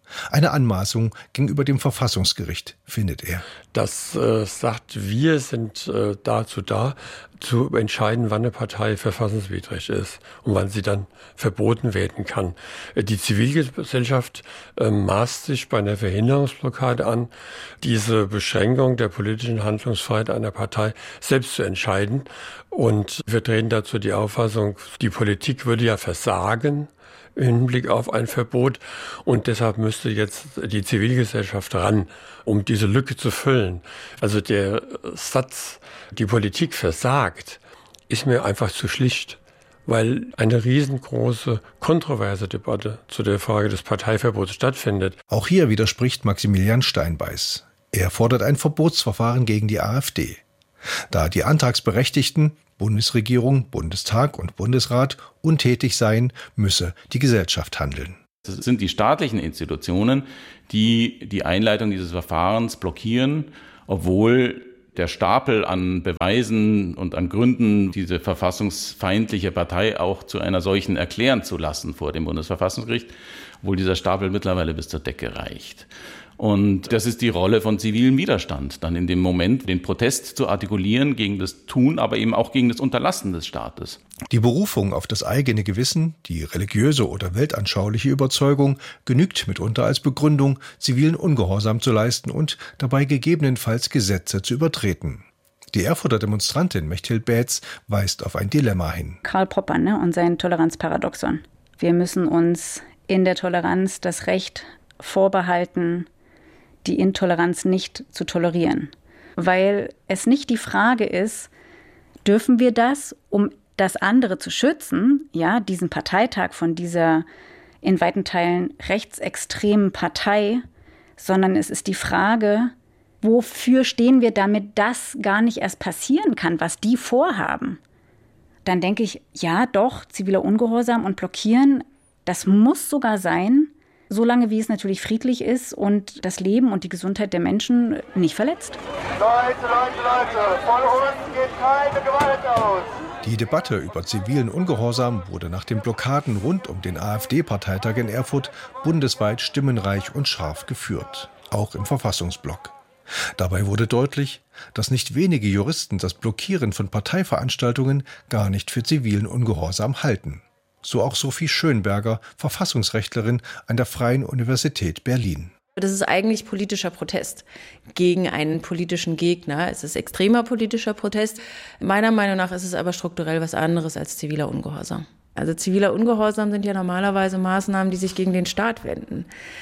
Eine Anmaßung gegenüber dem Verfassungsgericht, findet er. Das äh, sagt, wir sind äh, dazu da, zu entscheiden, wann eine Partei verfassungswidrig ist und wann sie dann verboten werden kann. Die Zivilgesellschaft äh, maßt sich bei einer Verhinderungsblockade an, diese Beschränkung der politischen Handlungsfreiheit einer Partei selbst zu entscheiden. Und wir treten dazu die Auffassung, die Politik würde ja versagen im Hinblick auf ein Verbot. Und deshalb müsste jetzt die Zivilgesellschaft ran, um diese Lücke zu füllen. Also der Satz, die Politik versagt, ist mir einfach zu schlicht, weil eine riesengroße, kontroverse Debatte zu der Frage des Parteiverbots stattfindet. Auch hier widerspricht Maximilian Steinbeiß. Er fordert ein Verbotsverfahren gegen die AfD. Da die Antragsberechtigten, Bundesregierung, Bundestag und Bundesrat, untätig seien, müsse die Gesellschaft handeln. Es sind die staatlichen Institutionen, die die Einleitung dieses Verfahrens blockieren, obwohl der Stapel an Beweisen und an Gründen, diese verfassungsfeindliche Partei auch zu einer solchen erklären zu lassen vor dem Bundesverfassungsgericht, obwohl dieser Stapel mittlerweile bis zur Decke reicht. Und das ist die Rolle von zivilem Widerstand, dann in dem Moment den Protest zu artikulieren gegen das Tun, aber eben auch gegen das Unterlassen des Staates. Die Berufung auf das eigene Gewissen, die religiöse oder weltanschauliche Überzeugung genügt mitunter als Begründung, zivilen Ungehorsam zu leisten und dabei gegebenenfalls Gesetze zu übertreten. Die Erfurter Demonstrantin Mechthild Bätz weist auf ein Dilemma hin. Karl Popper, ne, und sein Toleranzparadoxon. Wir müssen uns in der Toleranz das Recht vorbehalten, die Intoleranz nicht zu tolerieren. Weil es nicht die Frage ist, dürfen wir das, um das andere zu schützen, ja, diesen Parteitag von dieser in weiten Teilen rechtsextremen Partei, sondern es ist die Frage, wofür stehen wir, damit das gar nicht erst passieren kann, was die vorhaben. Dann denke ich, ja doch, ziviler Ungehorsam und Blockieren, das muss sogar sein, solange wie es natürlich friedlich ist und das Leben und die Gesundheit der Menschen nicht verletzt. Leute, Leute, Leute, von uns geht keine Gewalt aus. Die Debatte über zivilen Ungehorsam wurde nach den Blockaden rund um den AfD-Parteitag in Erfurt bundesweit stimmenreich und scharf geführt, auch im Verfassungsblock. Dabei wurde deutlich, dass nicht wenige Juristen das Blockieren von Parteiveranstaltungen gar nicht für zivilen Ungehorsam halten. So auch Sophie Schönberger, Verfassungsrechtlerin an der Freien Universität Berlin. Das ist eigentlich politischer Protest gegen einen politischen Gegner. Es ist extremer politischer Protest. Meiner Meinung nach ist es aber strukturell was anderes als ziviler Ungehorsam. Also ziviler Ungehorsam sind ja normalerweise Maßnahmen, die sich gegen den Staat wenden.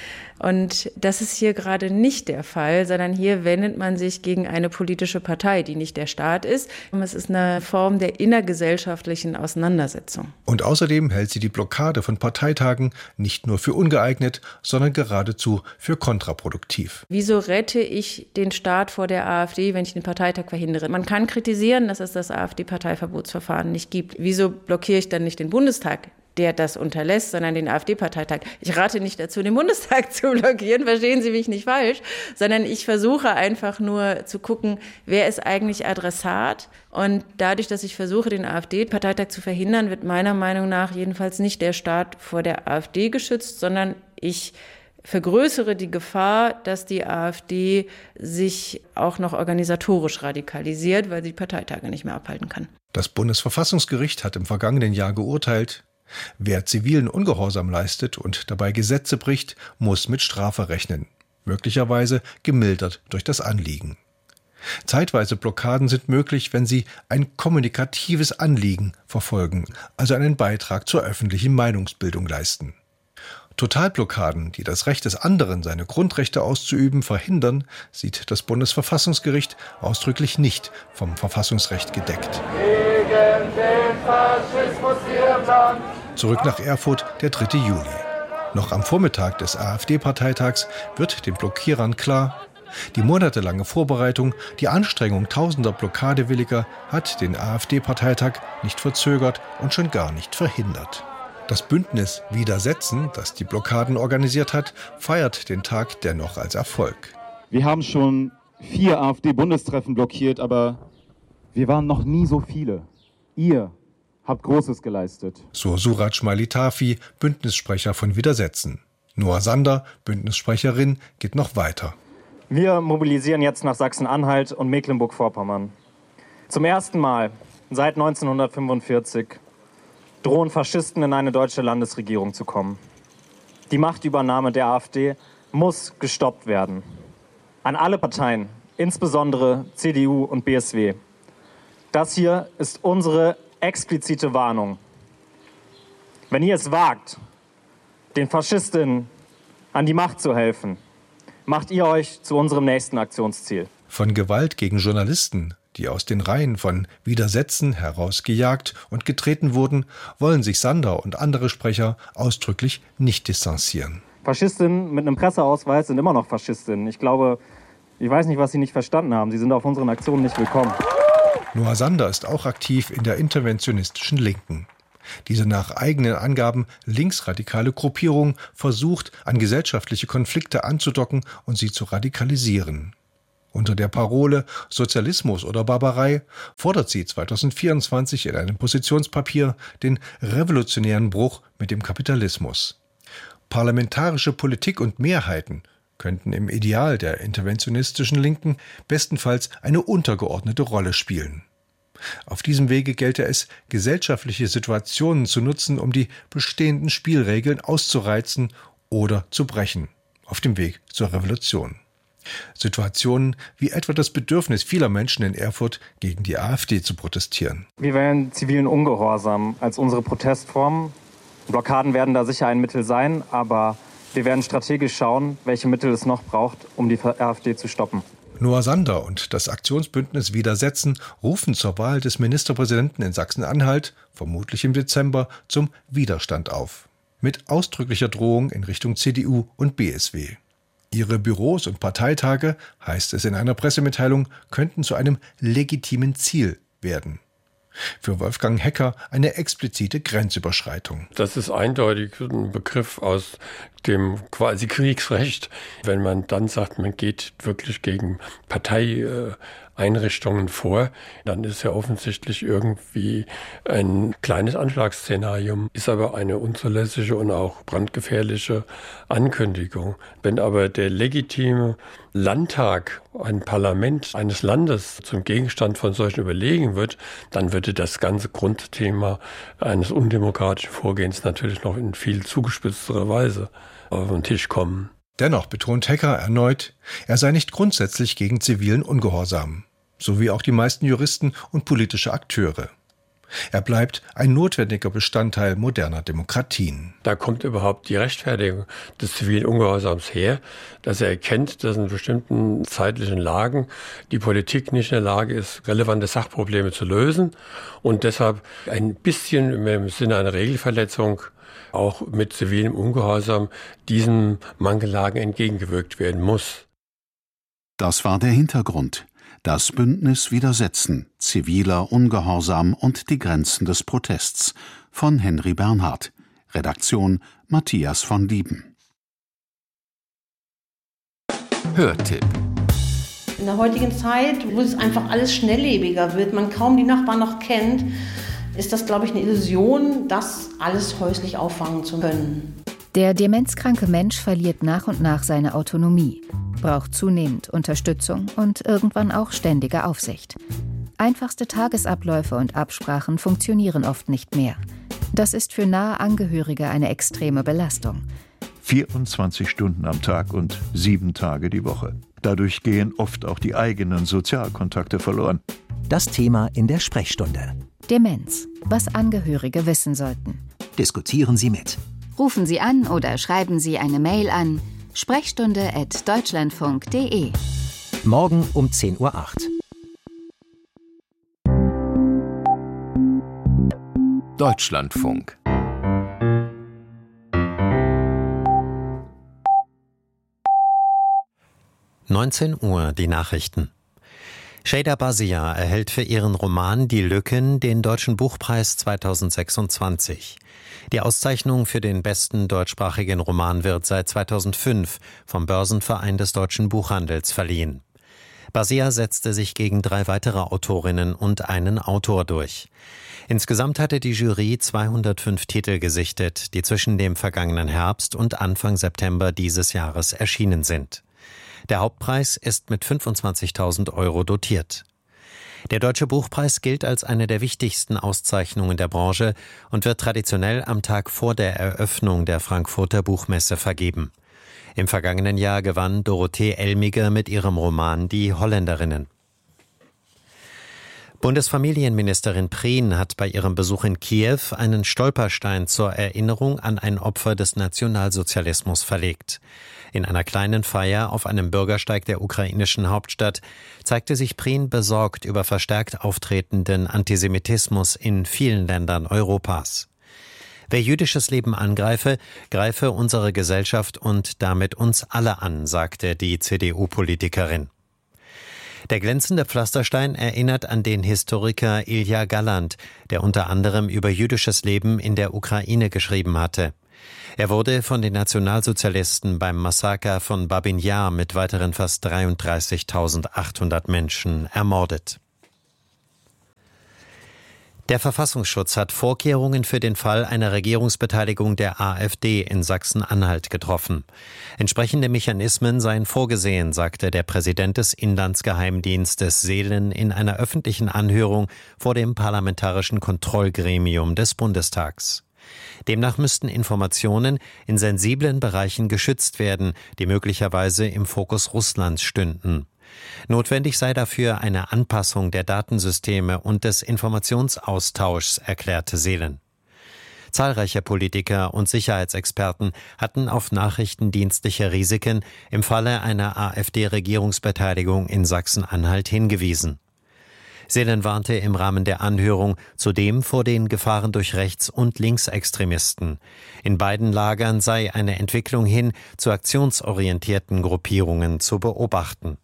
Und das ist hier gerade nicht der Fall, sondern hier wendet man sich gegen eine politische Partei, die nicht der Staat ist. Und es ist eine Form der innergesellschaftlichen Auseinandersetzung. Und außerdem hält sie die Blockade von Parteitagen nicht nur für ungeeignet, sondern geradezu für kontraproduktiv. Wieso rette ich den Staat vor der AfD, wenn ich den Parteitag verhindere? Man kann kritisieren, dass es das AfD-Parteiverbotsverfahren nicht gibt. Wieso blockiere ich dann nicht den Bundestag, der das unterlässt, sondern den AfD-Parteitag? Ich rate nicht dazu, den Bundestag zu blockieren, verstehen Sie mich nicht falsch, sondern ich versuche einfach nur zu gucken, wer ist eigentlich Adressat. Und dadurch, dass ich versuche, den AfD-Parteitag zu verhindern, wird meiner Meinung nach jedenfalls nicht der Staat vor der AfD geschützt, sondern ich vergrößere die Gefahr, dass die AfD sich auch noch organisatorisch radikalisiert, weil sie die Parteitage nicht mehr abhalten kann. Das Bundesverfassungsgericht hat im vergangenen Jahr geurteilt, wer zivilen Ungehorsam leistet und dabei Gesetze bricht, muss mit Strafe rechnen, möglicherweise gemildert durch das Anliegen. Zeitweise Blockaden sind möglich, wenn sie ein kommunikatives Anliegen verfolgen, also einen Beitrag zur öffentlichen Meinungsbildung leisten. Totalblockaden, die das Recht des anderen, seine Grundrechte auszuüben, verhindern, sieht das Bundesverfassungsgericht ausdrücklich nicht vom Verfassungsrecht gedeckt. Gegen den Faschismus hier im Land. Zurück nach Erfurt, der dritte Juli. Noch am Vormittag des AfD-Parteitags wird den Blockierern klar, die monatelange Vorbereitung, die Anstrengung tausender Blockadewilliger hat den AfD-Parteitag nicht verzögert und schon gar nicht verhindert. Das Bündnis Widersetzen, das die Blockaden organisiert hat, feiert den Tag dennoch als Erfolg. Wir haben schon vier AfD-Bundestreffen blockiert, aber wir waren noch nie so viele. Ihr habt Großes geleistet. So Suraj Malitafi, Bündnissprecher von Widersetzen. Noah Sander, Bündnissprecherin, geht noch weiter. Wir mobilisieren jetzt nach Sachsen-Anhalt und Mecklenburg-Vorpommern. Zum ersten Mal seit neunzehnhundertfünfundvierzig drohen Faschisten in eine deutsche Landesregierung zu kommen. Die Machtübernahme der AfD muss gestoppt werden. An alle Parteien, insbesondere C D U und B S W. Das hier ist unsere explizite Warnung. Wenn ihr es wagt, den Faschistinnen an die Macht zu helfen, macht ihr euch zu unserem nächsten Aktionsziel. Von Gewalt gegen Journalisten, die aus den Reihen von Widersätzen herausgejagt und getreten wurden, wollen sich Sander und andere Sprecher ausdrücklich nicht distanzieren. Faschistinnen mit einem Presseausweis sind immer noch Faschistinnen. Ich glaube, ich weiß nicht, was sie nicht verstanden haben. Sie sind auf unseren Aktionen nicht willkommen. Noah Sander ist auch aktiv in der interventionistischen Linken. Diese nach eigenen Angaben linksradikale Gruppierung versucht, an gesellschaftliche Konflikte anzudocken und sie zu radikalisieren. Unter der Parole Sozialismus oder Barbarei fordert sie zweitausendvierundzwanzig in einem Positionspapier den revolutionären Bruch mit dem Kapitalismus. Parlamentarische Politik und Mehrheiten könnten im Ideal der interventionistischen Linken bestenfalls eine untergeordnete Rolle spielen. Auf diesem Wege gelte es, gesellschaftliche Situationen zu nutzen, um die bestehenden Spielregeln auszureizen oder zu brechen, auf dem Weg zur Revolution. Situationen wie etwa das Bedürfnis vieler Menschen in Erfurt, gegen die AfD zu protestieren. Wir wählen zivilen Ungehorsam als unsere Protestform. Blockaden werden da sicher ein Mittel sein, aber wir werden strategisch schauen, welche Mittel es noch braucht, um die AfD zu stoppen. Noah Sander und das Aktionsbündnis Widersetzen rufen zur Wahl des Ministerpräsidenten in Sachsen-Anhalt, vermutlich im Dezember, zum Widerstand auf. Mit ausdrücklicher Drohung in Richtung C D U und B S W. Ihre Büros und Parteitage, heißt es in einer Pressemitteilung, könnten zu einem legitimen Ziel werden. Für Wolfgang Hecker eine explizite Grenzüberschreitung. Das ist eindeutig ein Begriff aus dem quasi Kriegsrecht. Wenn man dann sagt, man geht wirklich gegen Parteieinrichtungen vor, dann ist ja offensichtlich irgendwie ein kleines Anschlagsszenarium, ist aber eine unzulässige und auch brandgefährliche Ankündigung. Wenn aber der legitime Landtag, ein Parlament eines Landes zum Gegenstand von solchen Überlegungen wird, dann würde das ganze Grundthema eines undemokratischen Vorgehens natürlich noch in viel zugespitzterer Weise auf den Tisch kommen. Dennoch betont Hecker erneut, er sei nicht grundsätzlich gegen zivilen Ungehorsam, so wie auch die meisten Juristen und politische Akteure. Er bleibt ein notwendiger Bestandteil moderner Demokratien. Da kommt überhaupt die Rechtfertigung des zivilen Ungehorsams her, dass er erkennt, dass in bestimmten zeitlichen Lagen die Politik nicht in der Lage ist, relevante Sachprobleme zu lösen und deshalb ein bisschen im Sinne einer Regelverletzung auch mit zivilem Ungehorsam diesen Mangellagen entgegengewirkt werden muss. Das war der Hintergrund. Das Bündnis Widersetzen, ziviler Ungehorsam und die Grenzen des Protests von Henry Bernhard. Redaktion Matthias von Lieben. Hörtipp. In der heutigen Zeit, wo es einfach alles schnelllebiger wird, man kaum die Nachbarn noch kennt, ist das, glaube ich, eine Illusion, das alles häuslich auffangen zu können. Der demenzkranke Mensch verliert nach und nach seine Autonomie, braucht zunehmend Unterstützung und irgendwann auch ständige Aufsicht. Einfachste Tagesabläufe und Absprachen funktionieren oft nicht mehr. Das ist für nahe Angehörige eine extreme Belastung. vierundzwanzig Stunden am Tag und sieben Tage die Woche. Dadurch gehen oft auch die eigenen Sozialkontakte verloren. Das Thema in der Sprechstunde. Demenz, was Angehörige wissen sollten. Diskutieren Sie mit. Rufen Sie an oder schreiben Sie eine Mail an sprechstunde at deutschlandfunk punkt de. Morgen um zehn Uhr acht. Deutschlandfunk. neunzehn Uhr, die Nachrichten. Shada Bazia erhält für ihren Roman Die Lücken den Deutschen Buchpreis zweitausendsechsundzwanzig. Die Auszeichnung für den besten deutschsprachigen Roman wird seit zweitausendfünf vom Börsenverein des deutschen Buchhandels verliehen. Basia setzte sich gegen drei weitere Autorinnen und einen Autor durch. Insgesamt hatte die Jury zweihundertfünf Titel gesichtet, die zwischen dem vergangenen Herbst und Anfang September dieses Jahres erschienen sind. Der Hauptpreis ist mit fünfundzwanzigtausend Euro dotiert. Der Deutsche Buchpreis gilt als eine der wichtigsten Auszeichnungen der Branche und wird traditionell am Tag vor der Eröffnung der Frankfurter Buchmesse vergeben. Im vergangenen Jahr gewann Dorothee Elmiger mit ihrem Roman Die Holländerinnen. Bundesfamilienministerin Prien hat bei ihrem Besuch in Kiew einen Stolperstein zur Erinnerung an ein Opfer des Nationalsozialismus verlegt. In einer kleinen Feier auf einem Bürgersteig der ukrainischen Hauptstadt zeigte sich Prien besorgt über verstärkt auftretenden Antisemitismus in vielen Ländern Europas. Wer jüdisches Leben angreife, greife unsere Gesellschaft und damit uns alle an, sagte die C D U-Politikerin. Der glänzende Pflasterstein erinnert an den Historiker Ilja Galland, der unter anderem über jüdisches Leben in der Ukraine geschrieben hatte. Er wurde von den Nationalsozialisten beim Massaker von Babin Jar mit weiteren fast dreiunddreißigtausendachthundert Menschen ermordet. Der Verfassungsschutz hat Vorkehrungen für den Fall einer Regierungsbeteiligung der AfD in Sachsen-Anhalt getroffen. Entsprechende Mechanismen seien vorgesehen, sagte der Präsident des Inlandsgeheimdienstes Seelen in einer öffentlichen Anhörung vor dem Parlamentarischen Kontrollgremium des Bundestags. Demnach müssten Informationen in sensiblen Bereichen geschützt werden, die möglicherweise im Fokus Russlands stünden. Notwendig sei dafür eine Anpassung der Datensysteme und des Informationsaustauschs, erklärte Seelen. Zahlreiche Politiker und Sicherheitsexperten hatten auf nachrichtendienstliche Risiken im Falle einer AfD-Regierungsbeteiligung in Sachsen-Anhalt hingewiesen. Seelen warnte im Rahmen der Anhörung zudem vor den Gefahren durch Rechts- und Linksextremisten. In beiden Lagern sei eine Entwicklung hin zu aktionsorientierten Gruppierungen zu beobachten.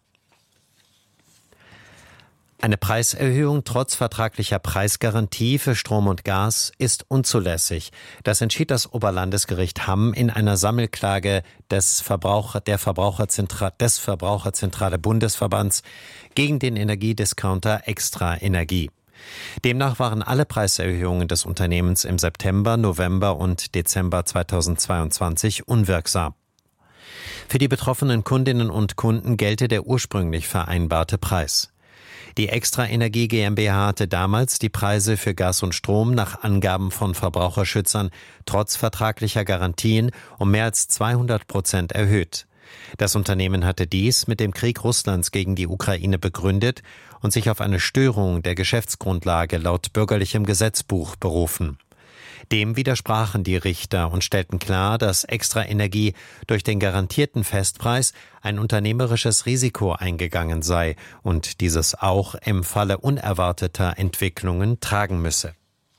Eine Preiserhöhung trotz vertraglicher Preisgarantie für Strom und Gas ist unzulässig. Das entschied das Oberlandesgericht Hamm in einer Sammelklage des, Verbraucher, der Verbraucherzentra, des Verbraucherzentrale Bundesverbands gegen den Energiediscounter Extra Energie. Demnach waren alle Preiserhöhungen des Unternehmens im September, November und Dezember zweitausendzweiundzwanzig unwirksam. Für die betroffenen Kundinnen und Kunden gelte der ursprünglich vereinbarte Preis. Die Extra Energie GmbH hatte damals die Preise für Gas und Strom nach Angaben von Verbraucherschützern trotz vertraglicher Garantien um mehr als zweihundert Prozent erhöht. Das Unternehmen hatte dies mit dem Krieg Russlands gegen die Ukraine begründet und sich auf eine Störung der Geschäftsgrundlage laut bürgerlichem Gesetzbuch berufen. Dem widersprachen die Richter und stellten klar, dass Extra Energie durch den garantierten Festpreis ein unternehmerisches Risiko eingegangen sei und dieses auch im Falle unerwarteter Entwicklungen tragen müsse.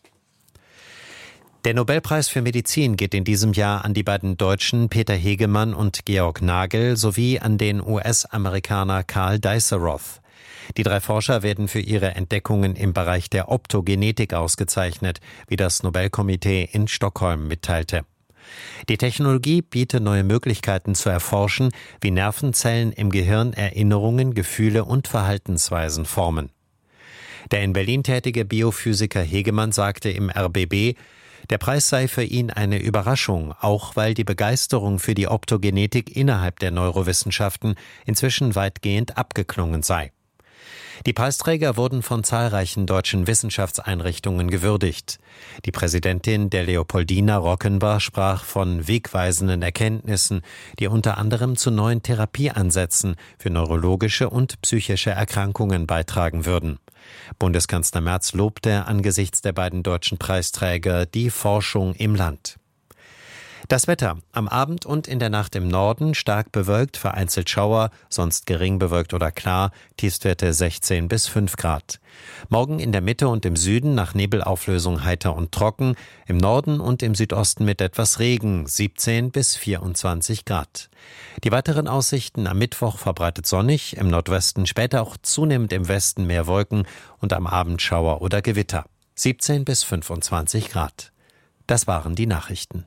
Der Nobelpreis für Medizin geht in diesem Jahr an die beiden Deutschen Peter Hegemann und Georg Nagel sowie an den U S-Amerikaner Karl Diceroth. Die drei Forscher werden für ihre Entdeckungen im Bereich der Optogenetik ausgezeichnet, wie das Nobelkomitee in Stockholm mitteilte. Die Technologie bietet neue Möglichkeiten zu erforschen, wie Nervenzellen im Gehirn Erinnerungen, Gefühle und Verhaltensweisen formen. Der in Berlin tätige Biophysiker Hegemann sagte im R B B, der Preis sei für ihn eine Überraschung, auch weil die Begeisterung für die Optogenetik innerhalb der Neurowissenschaften inzwischen weitgehend abgeklungen sei. Die Preisträger wurden von zahlreichen deutschen Wissenschaftseinrichtungen gewürdigt. Die Präsidentin der Leopoldina Rockenbach sprach von wegweisenden Erkenntnissen, die unter anderem zu neuen Therapieansätzen für neurologische und psychische Erkrankungen beitragen würden. Bundeskanzler Merz lobte angesichts der beiden deutschen Preisträger die Forschung im Land. Das Wetter: Am Abend und in der Nacht im Norden stark bewölkt, vereinzelt Schauer, sonst gering bewölkt oder klar, Tiefstwerte sechzehn bis fünf Grad. Morgen in der Mitte und im Süden nach Nebelauflösung heiter und trocken, im Norden und im Südosten mit etwas Regen, siebzehn bis vierundzwanzig Grad. Die weiteren Aussichten: am Mittwoch verbreitet sonnig, im Nordwesten später auch zunehmend im Westen mehr Wolken und am Abend Schauer oder Gewitter, siebzehn bis fünfundzwanzig Grad. Das waren die Nachrichten.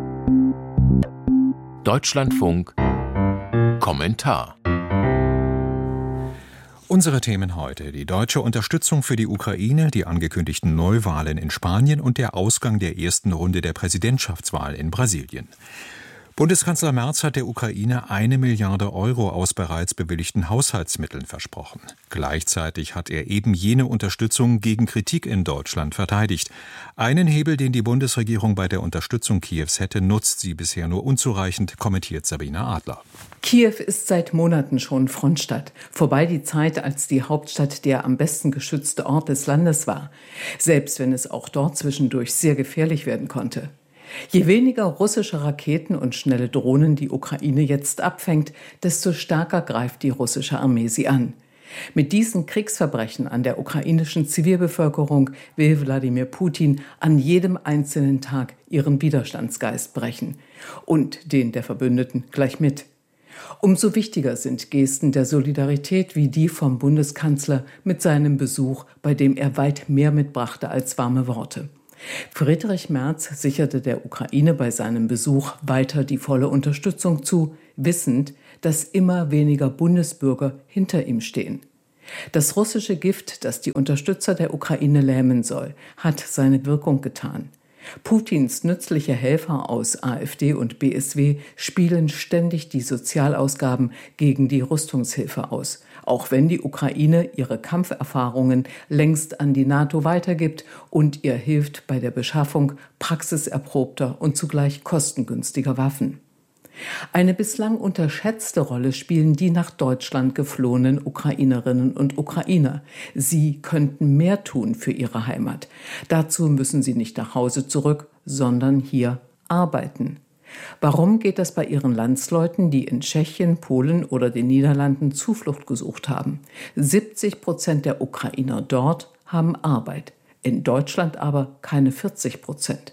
Deutschlandfunk Kommentar Unsere Themen heute: die deutsche Unterstützung für die Ukraine, die angekündigten Neuwahlen in Spanien und der Ausgang der ersten Runde der Präsidentschaftswahl in Brasilien. Bundeskanzler Merz hat der Ukraine eine Milliarde Euro aus bereits bewilligten Haushaltsmitteln versprochen. Gleichzeitig hat er eben jene Unterstützung gegen Kritik in Deutschland verteidigt. Einen Hebel, den die Bundesregierung bei der Unterstützung Kiews hätte, nutzt sie bisher nur unzureichend, kommentiert Sabine Adler. Kiew ist seit Monaten schon Frontstadt. Vorbei die Zeit, als die Hauptstadt der am besten geschützte Ort des Landes war. Selbst wenn es auch dort zwischendurch sehr gefährlich werden konnte. Je weniger russische Raketen und schnelle Drohnen die Ukraine jetzt abfängt, desto stärker greift die russische Armee sie an. Mit diesen Kriegsverbrechen an der ukrainischen Zivilbevölkerung will Wladimir Putin an jedem einzelnen Tag ihren Widerstandsgeist brechen. Und den der Verbündeten gleich mit. Umso wichtiger sind Gesten der Solidarität wie die vom Bundeskanzler mit seinem Besuch, bei dem er weit mehr mitbrachte als warme Worte. Friedrich Merz sicherte der Ukraine bei seinem Besuch weiter die volle Unterstützung zu, wissend, dass immer weniger Bundesbürger hinter ihm stehen. Das russische Gift, das die Unterstützer der Ukraine lähmen soll, hat seine Wirkung getan. Putins nützliche Helfer aus AfD und B S W spielen ständig die Sozialausgaben gegen die Rüstungshilfe aus, auch wenn die Ukraine ihre Kampferfahrungen längst an die NATO weitergibt und ihr hilft bei der Beschaffung praxiserprobter und zugleich kostengünstiger Waffen. Eine bislang unterschätzte Rolle spielen die nach Deutschland geflohenen Ukrainerinnen und Ukrainer. Sie könnten mehr tun für ihre Heimat. Dazu müssen sie nicht nach Hause zurück, sondern hier arbeiten. Warum geht das bei ihren Landsleuten, die in Tschechien, Polen oder den Niederlanden Zuflucht gesucht haben? siebzig Prozent der Ukrainer dort haben Arbeit, in Deutschland aber keine vierzig Prozent.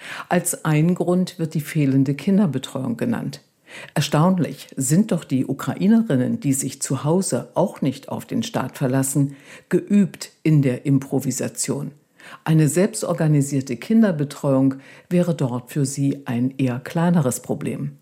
Als ein Grund wird die fehlende Kinderbetreuung genannt. Erstaunlich sind doch die Ukrainerinnen, die sich zu Hause auch nicht auf den Staat verlassen, geübt in der Improvisation. Eine selbstorganisierte Kinderbetreuung wäre dort für sie ein eher kleineres Problem.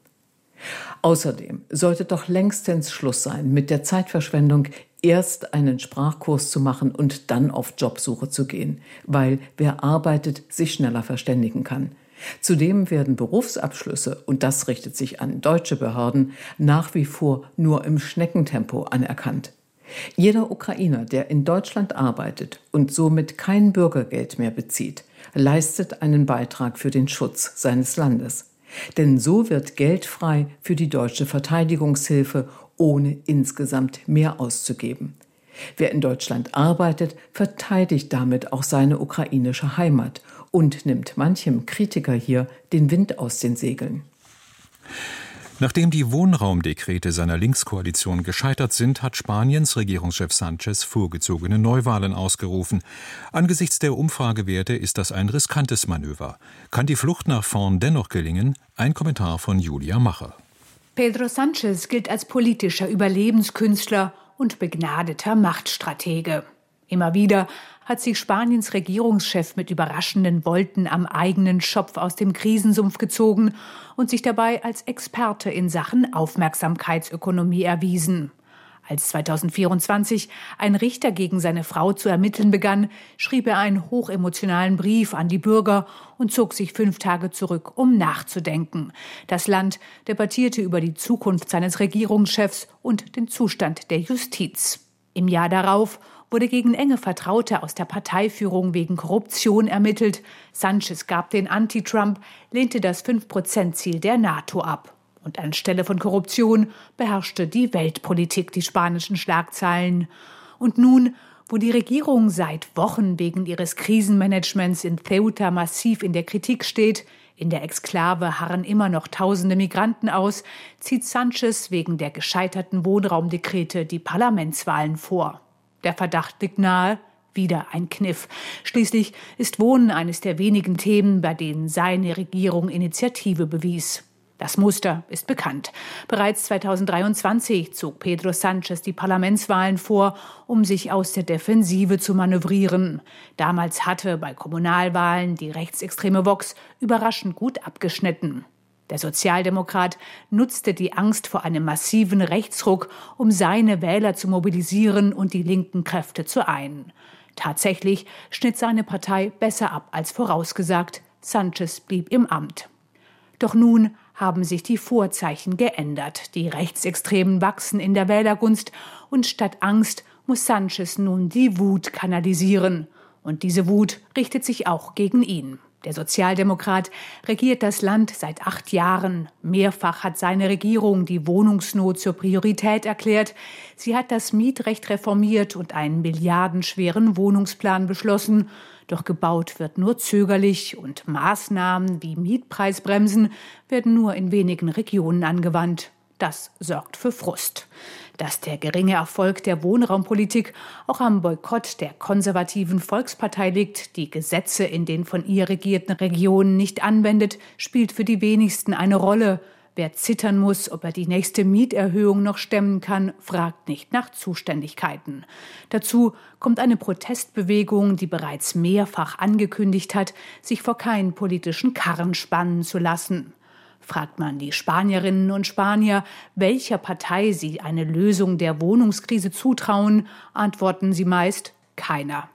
Außerdem sollte doch längstens Schluss sein mit der Zeitverschwendung, erst einen Sprachkurs zu machen und dann auf Jobsuche zu gehen, weil wer arbeitet, sich schneller verständigen kann. Zudem werden Berufsabschlüsse, und das richtet sich an deutsche Behörden, nach wie vor nur im Schneckentempo anerkannt. Jeder Ukrainer, der in Deutschland arbeitet und somit kein Bürgergeld mehr bezieht, leistet einen Beitrag für den Schutz seines Landes. Denn so wird Geld frei für die deutsche Verteidigungshilfe, ohne insgesamt mehr auszugeben. Wer in Deutschland arbeitet, verteidigt damit auch seine ukrainische Heimat und nimmt manchem Kritiker hier den Wind aus den Segeln. Nachdem die Wohnraumdekrete seiner Linkskoalition gescheitert sind, hat Spaniens Regierungschef Sánchez vorgezogene Neuwahlen ausgerufen. Angesichts der Umfragewerte ist das ein riskantes Manöver. Kann die Flucht nach vorn dennoch gelingen? Ein Kommentar von Julia Macher. Pedro Sánchez gilt als politischer Überlebenskünstler und begnadeter Machtstratege. Immer wieder hat sich Spaniens Regierungschef mit überraschenden Volten am eigenen Schopf aus dem Krisensumpf gezogen und sich dabei als Experte in Sachen Aufmerksamkeitsökonomie erwiesen. Als zweitausendvierundzwanzig ein Richter gegen seine Frau zu ermitteln begann, schrieb er einen hochemotionalen Brief an die Bürger und zog sich fünf Tage zurück, um nachzudenken. Das Land debattierte über die Zukunft seines Regierungschefs und den Zustand der Justiz. Im Jahr darauf wurde gegen enge Vertraute aus der Parteiführung wegen Korruption ermittelt. Sánchez gab den Anti-Trump, lehnte das fünf Prozent Ziel der NATO ab. Und anstelle von Korruption beherrschte die Weltpolitik die spanischen Schlagzeilen. Und nun, wo die Regierung seit Wochen wegen ihres Krisenmanagements in Ceuta massiv in der Kritik steht, in der Exklave harren immer noch tausende Migranten aus, zieht Sánchez wegen der gescheiterten Wohnraumdekrete die Parlamentswahlen vor. Der Verdacht liegt nahe, wieder ein Kniff. Schließlich ist Wohnen eines der wenigen Themen, bei denen seine Regierung Initiative bewies. Das Muster ist bekannt. Bereits zweitausenddreiundzwanzig zog Pedro Sánchez die Parlamentswahlen vor, um sich aus der Defensive zu manövrieren. Damals hatte bei Kommunalwahlen die rechtsextreme Vox überraschend gut abgeschnitten. Der Sozialdemokrat nutzte die Angst vor einem massiven Rechtsruck, um seine Wähler zu mobilisieren und die linken Kräfte zu einen. Tatsächlich schnitt seine Partei besser ab als vorausgesagt. Sánchez blieb im Amt. Doch nun haben sich die Vorzeichen geändert. Die Rechtsextremen wachsen in der Wählergunst und statt Angst muss Sánchez nun die Wut kanalisieren. Und diese Wut richtet sich auch gegen ihn. Der Sozialdemokrat regiert das Land seit acht Jahren. Mehrfach hat seine Regierung die Wohnungsnot zur Priorität erklärt. Sie hat das Mietrecht reformiert und einen milliardenschweren Wohnungsplan beschlossen. Doch gebaut wird nur zögerlich und Maßnahmen wie Mietpreisbremsen werden nur in wenigen Regionen angewandt. Das sorgt für Frust. Dass der geringe Erfolg der Wohnraumpolitik auch am Boykott der konservativen Volkspartei liegt, die Gesetze in den von ihr regierten Regionen nicht anwendet, spielt für die wenigsten eine Rolle. Wer zittern muss, ob er die nächste Mieterhöhung noch stemmen kann, fragt nicht nach Zuständigkeiten. Dazu kommt eine Protestbewegung, die bereits mehrfach angekündigt hat, sich vor keinen politischen Karren spannen zu lassen. Fragt man die Spanierinnen und Spanier, welcher Partei sie eine Lösung der Wohnungskrise zutrauen, antworten sie meist keiner.